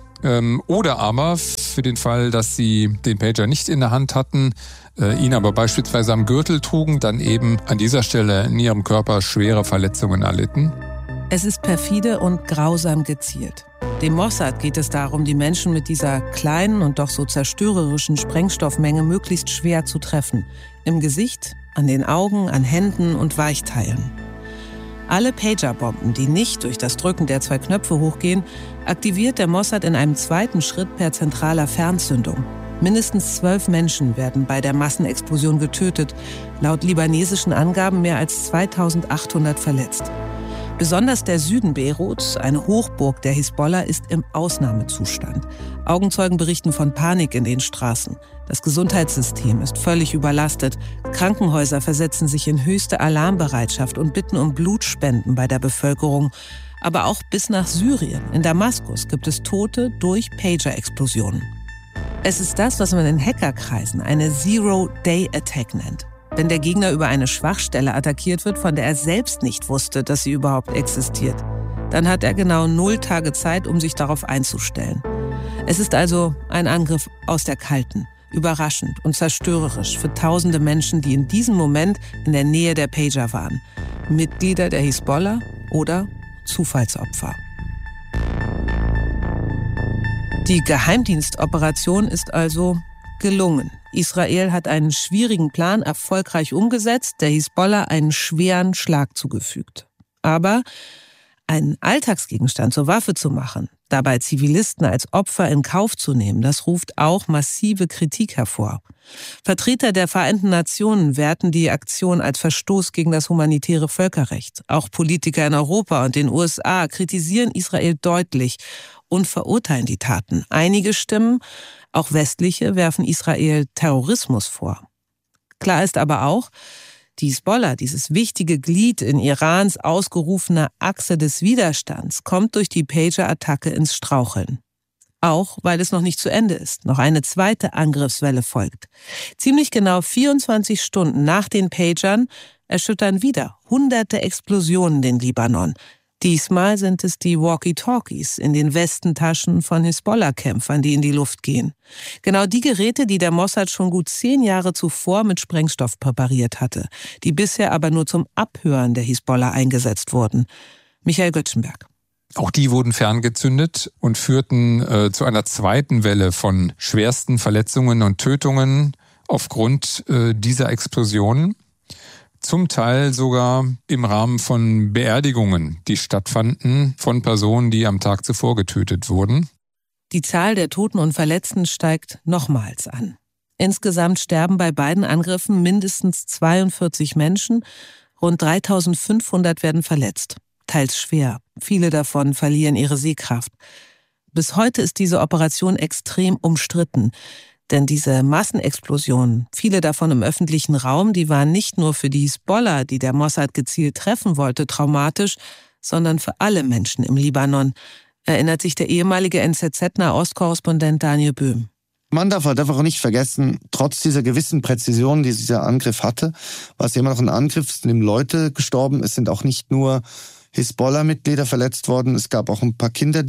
oder aber für den Fall, dass sie den Pager nicht in der Hand hatten, ihn aber beispielsweise am Gürtel trugen, dann eben an dieser Stelle in ihrem Körper schwere Verletzungen erlitten. Es ist perfide und grausam gezielt. Dem Mossad geht es darum, die Menschen mit dieser kleinen und doch so zerstörerischen Sprengstoffmenge möglichst schwer zu treffen. Im Gesicht, an den Augen, an Händen und Weichteilen. Alle Pagerbomben, die nicht durch das Drücken der 2 Knöpfe hochgehen, aktiviert der Mossad in einem zweiten Schritt per zentraler Fernzündung. Mindestens 12 Menschen werden bei der Massenexplosion getötet, laut libanesischen Angaben mehr als 2800 verletzt. Besonders der Süden Beiruts, eine Hochburg der Hisbollah, ist im Ausnahmezustand. Augenzeugen berichten von Panik in den Straßen. Das Gesundheitssystem ist völlig überlastet. Krankenhäuser versetzen sich in höchste Alarmbereitschaft und bitten um Blutspenden bei der Bevölkerung. Aber auch bis nach Syrien, in Damaskus, gibt es Tote durch Pager-Explosionen. Es ist das, was man in Hackerkreisen eine Zero-Day-Attack nennt. Wenn der Gegner über eine Schwachstelle attackiert wird, von der er selbst nicht wusste, dass sie überhaupt existiert. Dann hat er genau 0 Tage Zeit, um sich darauf einzustellen. Es ist also ein Angriff aus der Kalten, überraschend und zerstörerisch für tausende Menschen, die in diesem Moment in der Nähe der Pager waren. Mitglieder der Hisbollah oder Zufallsopfer. Die Geheimdienstoperation ist also gelungen. Israel hat einen schwierigen Plan erfolgreich umgesetzt, der Hisbollah einen schweren Schlag zugefügt. Aber einen Alltagsgegenstand zur Waffe zu machen, dabei Zivilisten als Opfer in Kauf zu nehmen, das ruft auch massive Kritik hervor. Vertreter der Vereinten Nationen werten die Aktion als Verstoß gegen das humanitäre Völkerrecht. Auch Politiker in Europa und den USA kritisieren Israel deutlich und verurteilen die Taten. Einige Stimmen, auch westliche, werfen Israel Terrorismus vor. Klar ist aber auch, die Hisbollah, dieses wichtige Glied in Irans ausgerufener Achse des Widerstands, kommt durch die Pager-Attacke ins Straucheln. Auch weil es noch nicht zu Ende ist. Noch eine zweite Angriffswelle folgt. Ziemlich genau 24 Stunden nach den Pagern erschüttern wieder hunderte Explosionen den Libanon. Diesmal sind es die Walkie-Talkies in den Westentaschen von Hisbollah-Kämpfern, die in die Luft gehen. Genau die Geräte, die der Mossad schon gut 10 Jahre zuvor mit Sprengstoff präpariert hatte, die bisher aber nur zum Abhören der Hisbollah eingesetzt wurden. Michael Göttschenberg. Auch die wurden ferngezündet und führten zu einer zweiten Welle von schwersten Verletzungen und Tötungen aufgrund dieser Explosionen. Zum Teil sogar im Rahmen von Beerdigungen, die stattfanden von Personen, die am Tag zuvor getötet wurden. Die Zahl der Toten und Verletzten steigt nochmals an. Insgesamt sterben bei beiden Angriffen mindestens 42 Menschen, rund 3500 werden verletzt, teils schwer. Viele davon verlieren ihre Sehkraft. Bis heute ist diese Operation extrem umstritten. Denn diese Massenexplosionen, viele davon im öffentlichen Raum, die waren nicht nur für die Hisbollah, die der Mossad gezielt treffen wollte, traumatisch, sondern für alle Menschen im Libanon, erinnert sich der ehemalige NZZ-Nahostkorrespondent Daniel Böhm. Man darf auch nicht vergessen, trotz dieser gewissen Präzision, die dieser Angriff hatte, war es immer noch ein Angriff, es sind Leute gestorben, es sind auch nicht nur Hisbollah-Mitglieder verletzt worden. Es gab auch ein paar Kinder,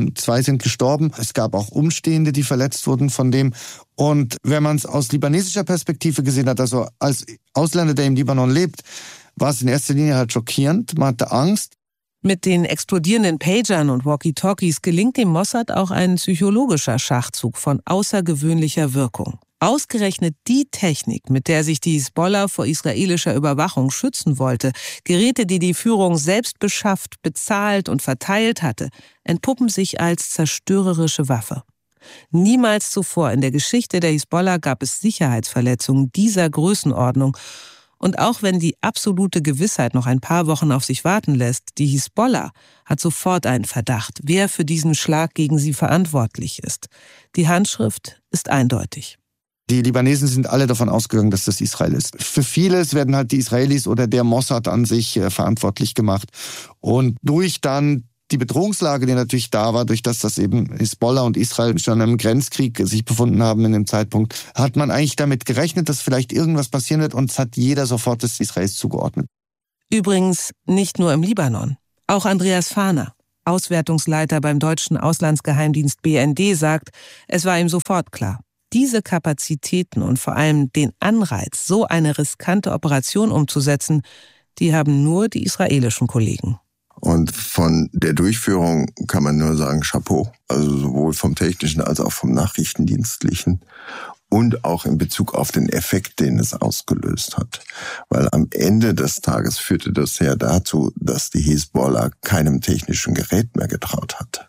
2 sind gestorben. Es gab auch Umstehende, die verletzt wurden von dem. Und wenn man es aus libanesischer Perspektive gesehen hat, also als Ausländer, der im Libanon lebt, war es in erster Linie halt schockierend. Man hatte Angst. Mit den explodierenden Pagern und Walkie-Talkies gelingt dem Mossad auch ein psychologischer Schachzug von außergewöhnlicher Wirkung. Ausgerechnet die Technik, mit der sich die Hisbollah vor israelischer Überwachung schützen wollte, Geräte, die die Führung selbst beschafft, bezahlt und verteilt hatte, entpuppen sich als zerstörerische Waffe. Niemals zuvor in der Geschichte der Hisbollah gab es Sicherheitsverletzungen dieser Größenordnung. Und auch wenn die absolute Gewissheit noch ein paar Wochen auf sich warten lässt, die Hisbollah hat sofort einen Verdacht, wer für diesen Schlag gegen sie verantwortlich ist. Die Handschrift ist eindeutig. Die Libanesen sind alle davon ausgegangen, dass das Israel ist. Für vieles werden halt die Israelis oder der Mossad an sich verantwortlich gemacht. Und durch dann die Bedrohungslage, die natürlich da war, durch das eben Hisbollah und Israel schon im Grenzkrieg sich befunden haben in dem Zeitpunkt, hat man eigentlich damit gerechnet, dass vielleicht irgendwas passieren wird, und es hat jeder sofort des Israels zugeordnet. Übrigens nicht nur im Libanon. Auch Andreas Fahner, Auswertungsleiter beim deutschen Auslandsgeheimdienst BND, sagt, es war ihm sofort klar. Diese Kapazitäten und vor allem den Anreiz, so eine riskante Operation umzusetzen, die haben nur die israelischen Kollegen. Und von der Durchführung kann man nur sagen, Chapeau. Also sowohl vom technischen als auch vom nachrichtendienstlichen. Und auch in Bezug auf den Effekt, den es ausgelöst hat. Weil am Ende des Tages führte das ja dazu, dass die Hisbollah keinem technischen Gerät mehr getraut hat.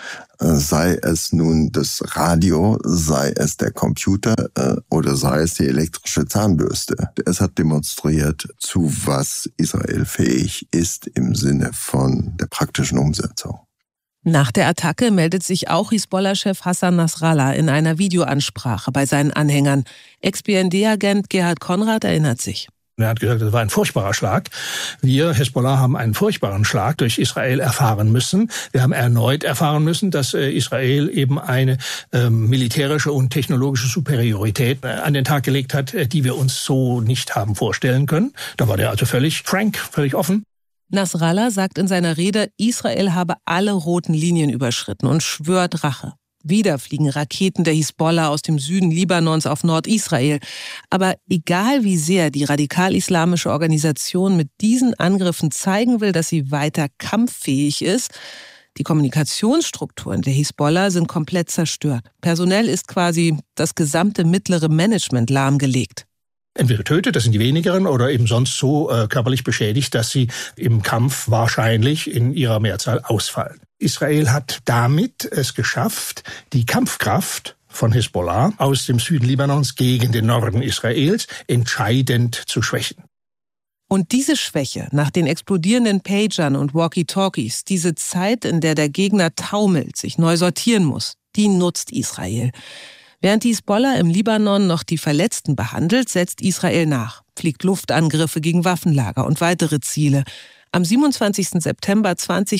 Sei es nun das Radio, sei es der Computer oder sei es die elektrische Zahnbürste. Es hat demonstriert, zu was Israel fähig ist im Sinne von der praktischen Umsetzung. Nach der Attacke meldet sich auch Hisbollah-Chef Hassan Nasrallah in einer Videoansprache bei seinen Anhängern. Ex-BND-Agent Gerhard Konrad erinnert sich. Er hat gesagt, das war ein furchtbarer Schlag. Wir, Hisbollah, haben einen furchtbaren Schlag durch Israel erfahren müssen. Wir haben erneut erfahren müssen, dass Israel eben eine militärische und technologische Superiorität an den Tag gelegt hat, die wir uns so nicht haben vorstellen können. Da war der also völlig frank, völlig offen. Nasrallah sagt in seiner Rede, Israel habe alle roten Linien überschritten und schwört Rache. Wieder fliegen Raketen der Hisbollah aus dem Süden Libanons auf Nordisrael. Aber egal wie sehr die radikal-islamische Organisation mit diesen Angriffen zeigen will, dass sie weiter kampffähig ist, die Kommunikationsstrukturen der Hisbollah sind komplett zerstört. Personell ist quasi das gesamte mittlere Management lahmgelegt. Entweder getötet, das sind die wenigeren, oder eben sonst so körperlich beschädigt, dass sie im Kampf wahrscheinlich in ihrer Mehrzahl ausfallen. Israel hat damit es geschafft, die Kampfkraft von Hisbollah aus dem Süden Libanons gegen den Norden Israels entscheidend zu schwächen. Und diese Schwäche nach den explodierenden Pagern und Walkie-Talkies, diese Zeit, in der der Gegner taumelt, sich neu sortieren muss, die nutzt Israel. Während die Hisbollah im Libanon noch die Verletzten behandelt, setzt Israel nach, fliegt Luftangriffe gegen Waffenlager und weitere Ziele. Am 27. September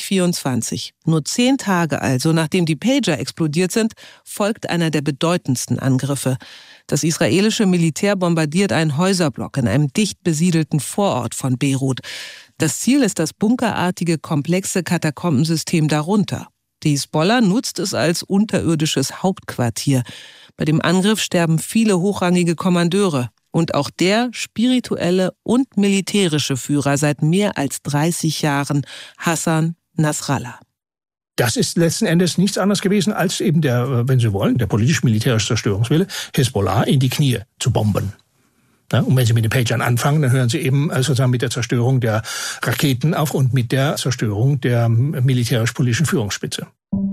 2024, nur 10 Tage also nachdem die Pager explodiert sind, folgt einer der bedeutendsten Angriffe. Das israelische Militär bombardiert einen Häuserblock in einem dicht besiedelten Vorort von Beirut. Das Ziel ist das bunkerartige, komplexe Katakombensystem darunter. Die Hisbollah nutzt es als unterirdisches Hauptquartier. Bei dem Angriff sterben viele hochrangige Kommandeure und auch der spirituelle und militärische Führer seit mehr als 30 Jahren, Hassan Nasrallah. Das ist letzten Endes nichts anderes gewesen, als eben der, wenn Sie wollen, der politisch-militärische Zerstörungswille, Hisbollah in die Knie zu bomben. Ja, und wenn Sie mit den Pagern anfangen, dann hören Sie eben sozusagen mit der Zerstörung der Raketen auf und mit der Zerstörung der militärisch-politischen Führungsspitze.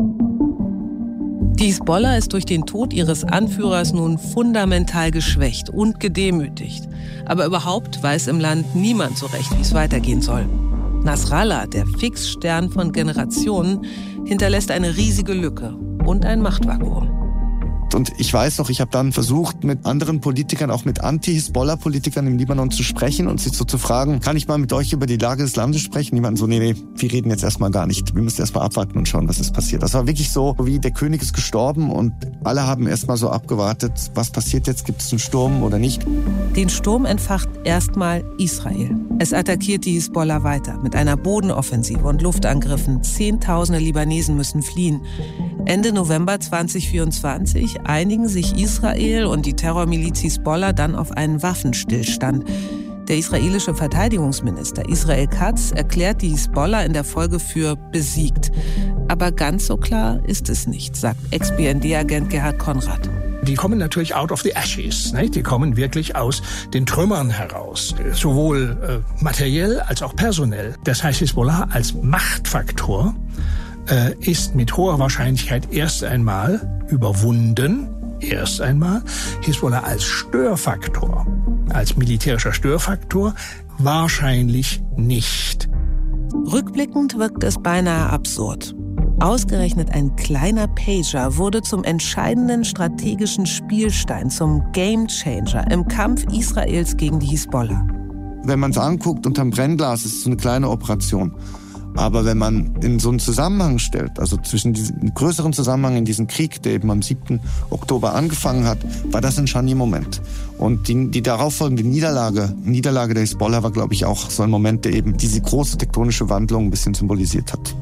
Die Hisbollah ist durch den Tod ihres Anführers nun fundamental geschwächt und gedemütigt. Aber überhaupt weiß im Land niemand so recht, wie es weitergehen soll. Nasrallah, der Fixstern von Generationen, hinterlässt eine riesige Lücke und ein Machtvakuum. Und ich weiß noch, ich habe dann versucht, mit anderen Politikern, auch mit Anti-Hisbollah-Politikern im Libanon zu sprechen und sie so zu fragen, kann ich mal mit euch über die Lage des Landes sprechen? Die meinten so, nee, wir reden jetzt erstmal gar nicht. Wir müssen erstmal abwarten und schauen, was ist passiert. Das war wirklich so, wie der König ist gestorben und alle haben erstmal so abgewartet, was passiert jetzt, gibt es einen Sturm oder nicht? Den Sturm entfacht erstmal Israel. Es attackiert die Hisbollah weiter mit einer Bodenoffensive und Luftangriffen. Zehntausende Libanesen müssen fliehen. Ende November 2024 einigen sich Israel und die Terrormiliz Hisbollah dann auf einen Waffenstillstand. Der israelische Verteidigungsminister Israel Katz erklärt die Hisbollah in der Folge für besiegt. Aber ganz so klar ist es nicht, sagt Ex-BND-Agent Gerhard Konrad. Die kommen natürlich out of the ashes, ne? Die kommen wirklich aus den Trümmern heraus, sowohl materiell als auch personell. Das heißt, Hisbollah als Machtfaktor ist mit hoher Wahrscheinlichkeit erst einmal überwunden. Hisbollah als Störfaktor, als militärischer Störfaktor? Wahrscheinlich nicht. Rückblickend wirkt es beinahe absurd. Ausgerechnet ein kleiner Pager wurde zum entscheidenden strategischen Spielstein, zum Gamechanger im Kampf Israels gegen die Hisbollah. Wenn man es anguckt unterm Brennglas, ist es so eine kleine Operation. Aber wenn man in so einen Zusammenhang stellt, also zwischen diesen größeren Zusammenhang in diesen Krieg, der eben am 7. Oktober angefangen hat, war das ein Scharniermoment. Und die darauffolgende Niederlage der Hisbollah war, glaube ich, auch so ein Moment, der eben diese große tektonische Wandlung ein bisschen symbolisiert hat.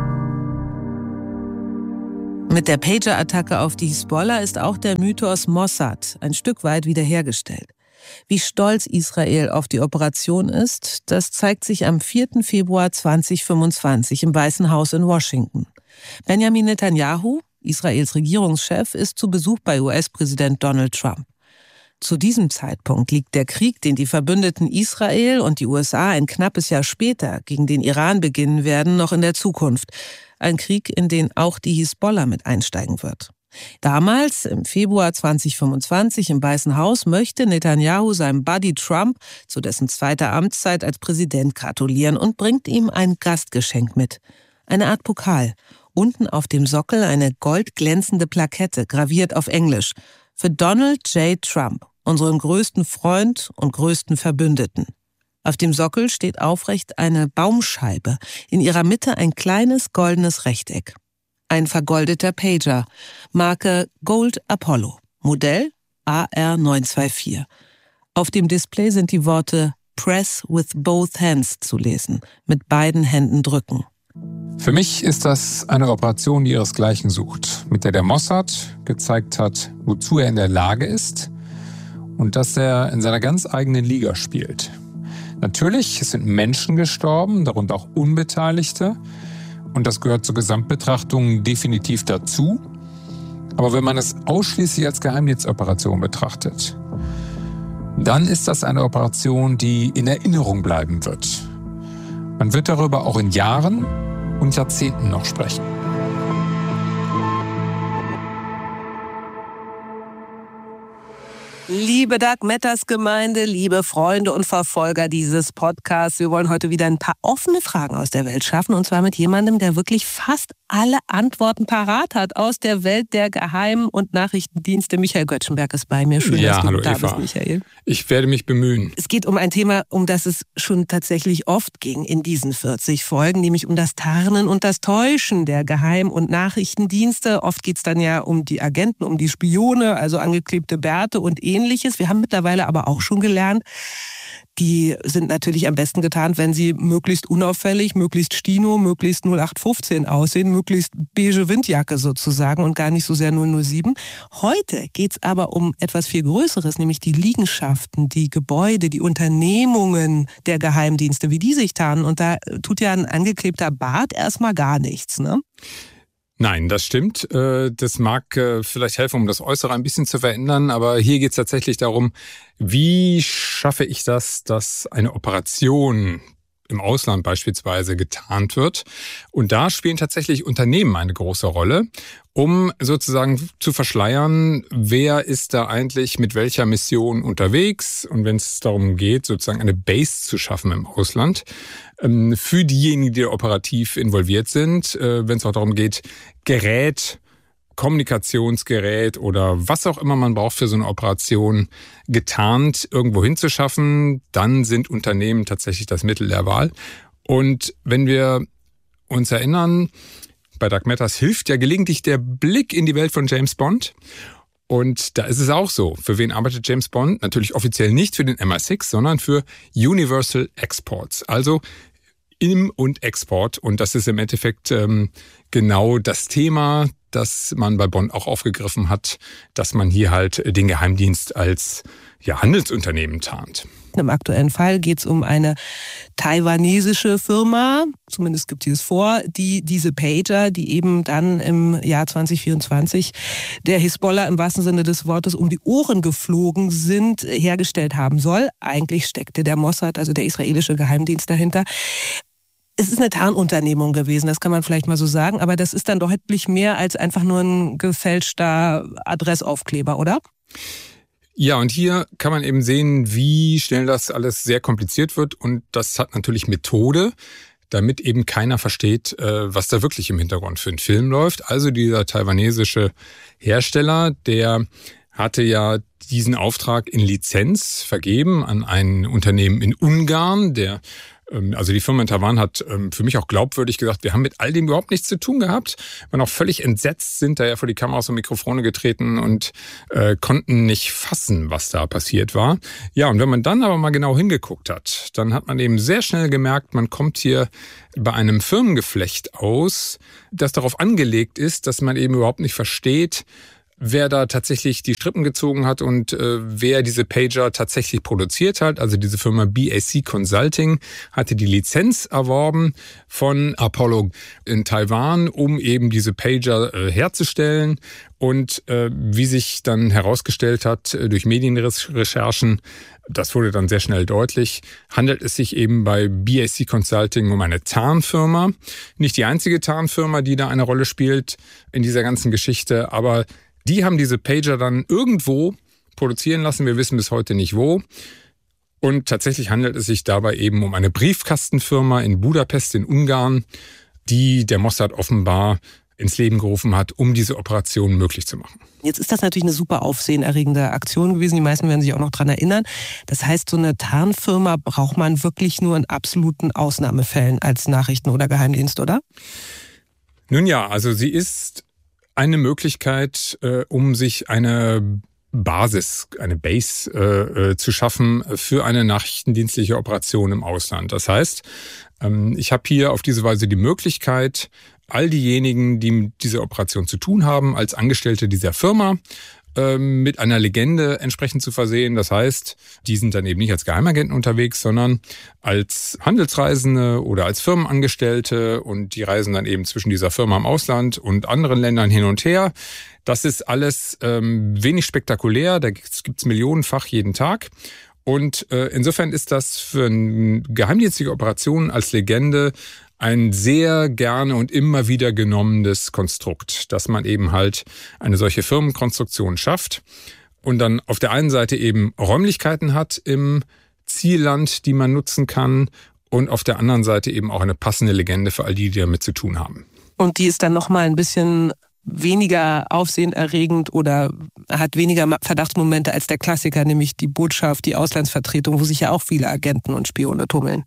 Mit der Pager-Attacke auf die Hisbollah ist auch der Mythos Mossad ein Stück weit wiederhergestellt. Wie stolz Israel auf die Operation ist, das zeigt sich am 4. Februar 2025 im Weißen Haus in Washington. Benjamin Netanyahu, Israels Regierungschef, ist zu Besuch bei US-Präsident Donald Trump. Zu diesem Zeitpunkt liegt der Krieg, den die Verbündeten Israel und die USA ein knappes Jahr später gegen den Iran beginnen werden, noch in der Zukunft. Ein Krieg, in den auch die Hisbollah mit einsteigen wird. Damals, im Februar 2025 im Weißen Haus, möchte Netanyahu seinem Buddy Trump zu dessen zweiter Amtszeit als Präsident gratulieren und bringt ihm ein Gastgeschenk mit. Eine Art Pokal. Unten auf dem Sockel eine goldglänzende Plakette, graviert auf Englisch. Für Donald J. Trump, unseren größten Freund und größten Verbündeten. Auf dem Sockel steht aufrecht eine Baumscheibe, in ihrer Mitte ein kleines goldenes Rechteck. Ein vergoldeter Pager, Marke Gold Apollo, Modell AR924. Auf dem Display sind die Worte Press with both hands zu lesen, mit beiden Händen drücken. Für mich ist das eine Operation, die ihresgleichen sucht, mit der Mossad gezeigt hat, wozu er in der Lage ist und dass er in seiner ganz eigenen Liga spielt. Natürlich, es sind Menschen gestorben, darunter auch Unbeteiligte. Und das gehört zur Gesamtbetrachtung definitiv dazu. Aber wenn man es ausschließlich als Geheimdienstoperation betrachtet, dann ist das eine Operation, die in Erinnerung bleiben wird. Man wird darüber auch in Jahren und Jahrzehnten noch sprechen. Liebe Dark Matters Gemeinde, liebe Freunde und Verfolger dieses Podcasts, wir wollen heute wieder ein paar offene Fragen aus der Welt schaffen, und zwar mit jemandem, der wirklich fast alle Antworten parat hat aus der Welt der Geheim- und Nachrichtendienste. Michael Göttschenberg ist bei mir. Schön, dass du da bist, Michael. Ich werde mich bemühen. Es geht um ein Thema, um das es schon tatsächlich oft ging in diesen 40 Folgen, nämlich um das Tarnen und das Täuschen der Geheim- und Nachrichtendienste. Oft geht es dann ja um die Agenten, um die Spione, also angeklebte Bärte und Ähnliches. Wir haben mittlerweile aber auch schon gelernt, die sind natürlich am besten getarnt, wenn sie möglichst unauffällig, möglichst Stino, möglichst 0815 aussehen, möglichst beige Windjacke sozusagen und gar nicht so sehr 007. Heute geht's aber um etwas viel Größeres, nämlich die Liegenschaften, die Gebäude, die Unternehmungen der Geheimdienste, wie die sich tarnen. Und da tut ja ein angeklebter Bart erstmal gar nichts, ne? Nein, das stimmt. Das mag vielleicht helfen, um das Äußere ein bisschen zu verändern, aber hier geht es tatsächlich darum, wie schaffe ich das, dass eine Operation im Ausland beispielsweise getarnt wird. Und da spielen tatsächlich Unternehmen eine große Rolle, um sozusagen zu verschleiern, wer ist da eigentlich mit welcher Mission unterwegs. Und wenn es darum geht, sozusagen eine Base zu schaffen im Ausland, für diejenigen, die operativ involviert sind, wenn es auch darum geht, Gerät, Kommunikationsgerät oder was auch immer man braucht für so eine Operation getarnt irgendwo hinzuschaffen, dann sind Unternehmen tatsächlich das Mittel der Wahl. Und wenn wir uns erinnern, bei Dark Matters hilft ja gelegentlich der Blick in die Welt von James Bond. Und da ist es auch so. Für wen arbeitet James Bond? Natürlich offiziell nicht für den MI6, sondern für Universal Exports. Also Im- und Export. Und das ist im Endeffekt genau das Thema, das man bei Bond auch aufgegriffen hat, dass man hier halt den Geheimdienst als Handelsunternehmen tarnt. Im aktuellen Fall geht es um eine taiwanesische Firma, zumindest gibt sie es vor, die diese Pager, die eben dann im Jahr 2024 der Hisbollah im wahrsten Sinne des Wortes um die Ohren geflogen sind, hergestellt haben soll. Eigentlich steckte der Mossad, also der israelische Geheimdienst, dahinter. Es ist eine Tarnunternehmung gewesen, das kann man vielleicht mal so sagen, aber das ist dann deutlich mehr als einfach nur ein gefälschter Adressaufkleber, oder? Ja, und hier kann man eben sehen, wie schnell das alles sehr kompliziert wird. Und das hat natürlich Methode, damit eben keiner versteht, was da wirklich im Hintergrund für ein Film läuft. Also dieser taiwanesische Hersteller, der hatte ja diesen Auftrag in Lizenz vergeben an ein Unternehmen in Ungarn, also die Firma in Taiwan hat für mich auch glaubwürdig gesagt, wir haben mit all dem überhaupt nichts zu tun gehabt. Waren auch völlig entsetzt, sind da ja vor die Kameras und Mikrofone getreten und konnten nicht fassen, was da passiert war. Ja, und wenn man dann aber mal genau hingeguckt hat, dann hat man eben sehr schnell gemerkt, man kommt hier bei einem Firmengeflecht aus, das darauf angelegt ist, dass man eben überhaupt nicht versteht, wer da tatsächlich die Strippen gezogen hat und wer diese Pager tatsächlich produziert hat. Also diese Firma BAC Consulting hatte die Lizenz erworben von Apollo in Taiwan, um eben diese Pager herzustellen. Und wie sich dann herausgestellt hat durch Medienrecherchen, das wurde dann sehr schnell deutlich, handelt es sich eben bei BAC Consulting um eine Tarnfirma. Nicht die einzige Tarnfirma, die da eine Rolle spielt in dieser ganzen Geschichte, aber die haben diese Pager dann irgendwo produzieren lassen. Wir wissen bis heute nicht wo. Und tatsächlich handelt es sich dabei eben um eine Briefkastenfirma in Budapest in Ungarn, die der Mossad offenbar ins Leben gerufen hat, um diese Operation möglich zu machen. Jetzt ist das natürlich eine super aufsehenerregende Aktion gewesen. Die meisten werden sich auch noch dran erinnern. Das heißt, so eine Tarnfirma braucht man wirklich nur in absoluten Ausnahmefällen als Nachrichten- oder Geheimdienst, oder? Nun ja, also sie ist eine Möglichkeit, um sich eine Base zu schaffen für eine nachrichtendienstliche Operation im Ausland. Das heißt, ich habe hier auf diese Weise die Möglichkeit, all diejenigen, die mit dieser Operation zu tun haben, als Angestellte dieser Firma mit einer Legende entsprechend zu versehen. Das heißt, die sind dann eben nicht als Geheimagenten unterwegs, sondern als Handelsreisende oder als Firmenangestellte und die reisen dann eben zwischen dieser Firma im Ausland und anderen Ländern hin und her. Das ist alles wenig spektakulär, da gibt's millionenfach jeden Tag. Und insofern ist das für eine geheimdienstliche Operation als Legende ein sehr gerne und immer wieder genommenes Konstrukt, dass man eben halt eine solche Firmenkonstruktion schafft und dann auf der einen Seite eben Räumlichkeiten hat im Zielland, die man nutzen kann und auf der anderen Seite eben auch eine passende Legende für all die damit zu tun haben. Und die ist dann nochmal ein bisschen weniger aufsehenerregend oder hat weniger Verdachtsmomente als der Klassiker, nämlich die Botschaft, die Auslandsvertretung, wo sich ja auch viele Agenten und Spione tummeln.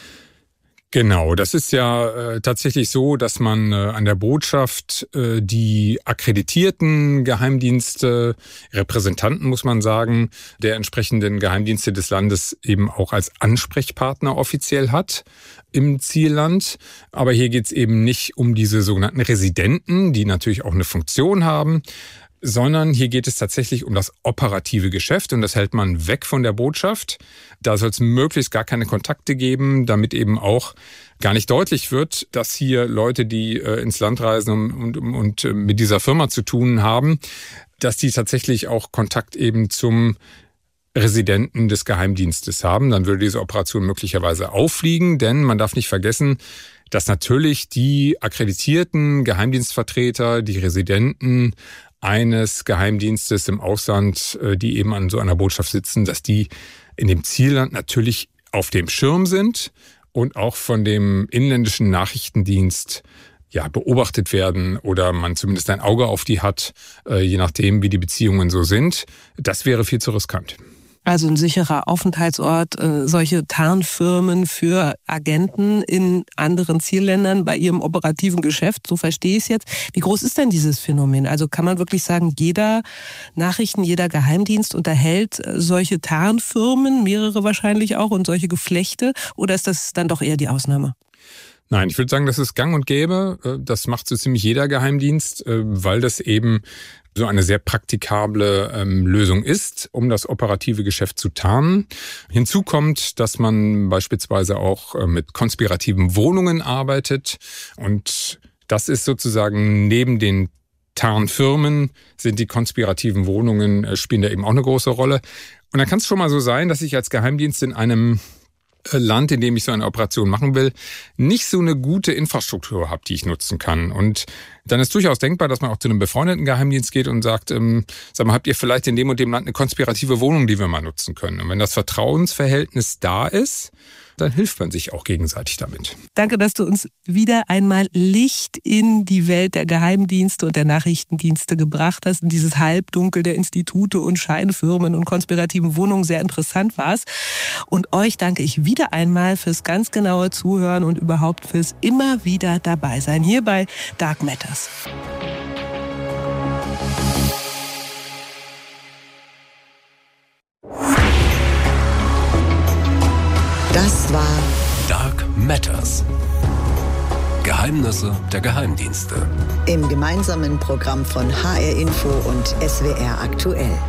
Genau, das ist ja tatsächlich so, dass man an der Botschaft die akkreditierten Geheimdienste, Repräsentanten muss man sagen, der entsprechenden Geheimdienste des Landes eben auch als Ansprechpartner offiziell hat im Zielland. Aber hier geht's eben nicht um diese sogenannten Residenten, die natürlich auch eine Funktion haben, sondern hier geht es tatsächlich um das operative Geschäft und das hält man weg von der Botschaft. Da soll es möglichst gar keine Kontakte geben, damit eben auch gar nicht deutlich wird, dass hier Leute, die ins Land reisen und mit dieser Firma zu tun haben, dass die tatsächlich auch Kontakt eben zum Residenten des Geheimdienstes haben. Dann würde diese Operation möglicherweise auffliegen, denn man darf nicht vergessen, dass natürlich die akkreditierten Geheimdienstvertreter, die Residenten eines Geheimdienstes im Ausland, die eben an so einer Botschaft sitzen, dass die in dem Zielland natürlich auf dem Schirm sind und auch von dem inländischen Nachrichtendienst beobachtet werden oder man zumindest ein Auge auf die hat, je nachdem, wie die Beziehungen so sind. Das wäre viel zu riskant. Also ein sicherer Aufenthaltsort, solche Tarnfirmen für Agenten in anderen Zielländern bei ihrem operativen Geschäft, so verstehe ich es jetzt. Wie groß ist denn dieses Phänomen? Also kann man wirklich sagen, jeder Geheimdienst unterhält solche Tarnfirmen, mehrere wahrscheinlich auch, und solche Geflechte, oder ist das dann doch eher die Ausnahme? Nein, ich würde sagen, das ist gang und gäbe. Das macht so ziemlich jeder Geheimdienst, weil das eben so eine sehr praktikable Lösung ist, um das operative Geschäft zu tarnen. Hinzu kommt, dass man beispielsweise auch mit konspirativen Wohnungen arbeitet. Und das ist sozusagen neben den Tarnfirmen sind die konspirativen Wohnungen, spielen da eben auch eine große Rolle. Und dann kann es schon mal so sein, dass ich als Geheimdienst in einem Land, in dem ich so eine Operation machen will, nicht so eine gute Infrastruktur habe, die ich nutzen kann. Und dann ist durchaus denkbar, dass man auch zu einem befreundeten Geheimdienst geht und sagt, sag mal, habt ihr vielleicht in dem und dem Land eine konspirative Wohnung, die wir mal nutzen können? Und wenn das Vertrauensverhältnis da ist, dann hilft man sich auch gegenseitig damit. Danke, dass du uns wieder einmal Licht in die Welt der Geheimdienste und der Nachrichtendienste gebracht hast, in dieses Halbdunkel der Institute und Scheinfirmen und konspirativen Wohnungen. Sehr interessant war's. Und euch danke ich wieder einmal fürs ganz genaue Zuhören und überhaupt fürs immer wieder dabei sein hier bei Dark Matters. Das war Dark Matters. Geheimnisse der Geheimdienste. im gemeinsamen Programm von HR Info und SWR aktuell.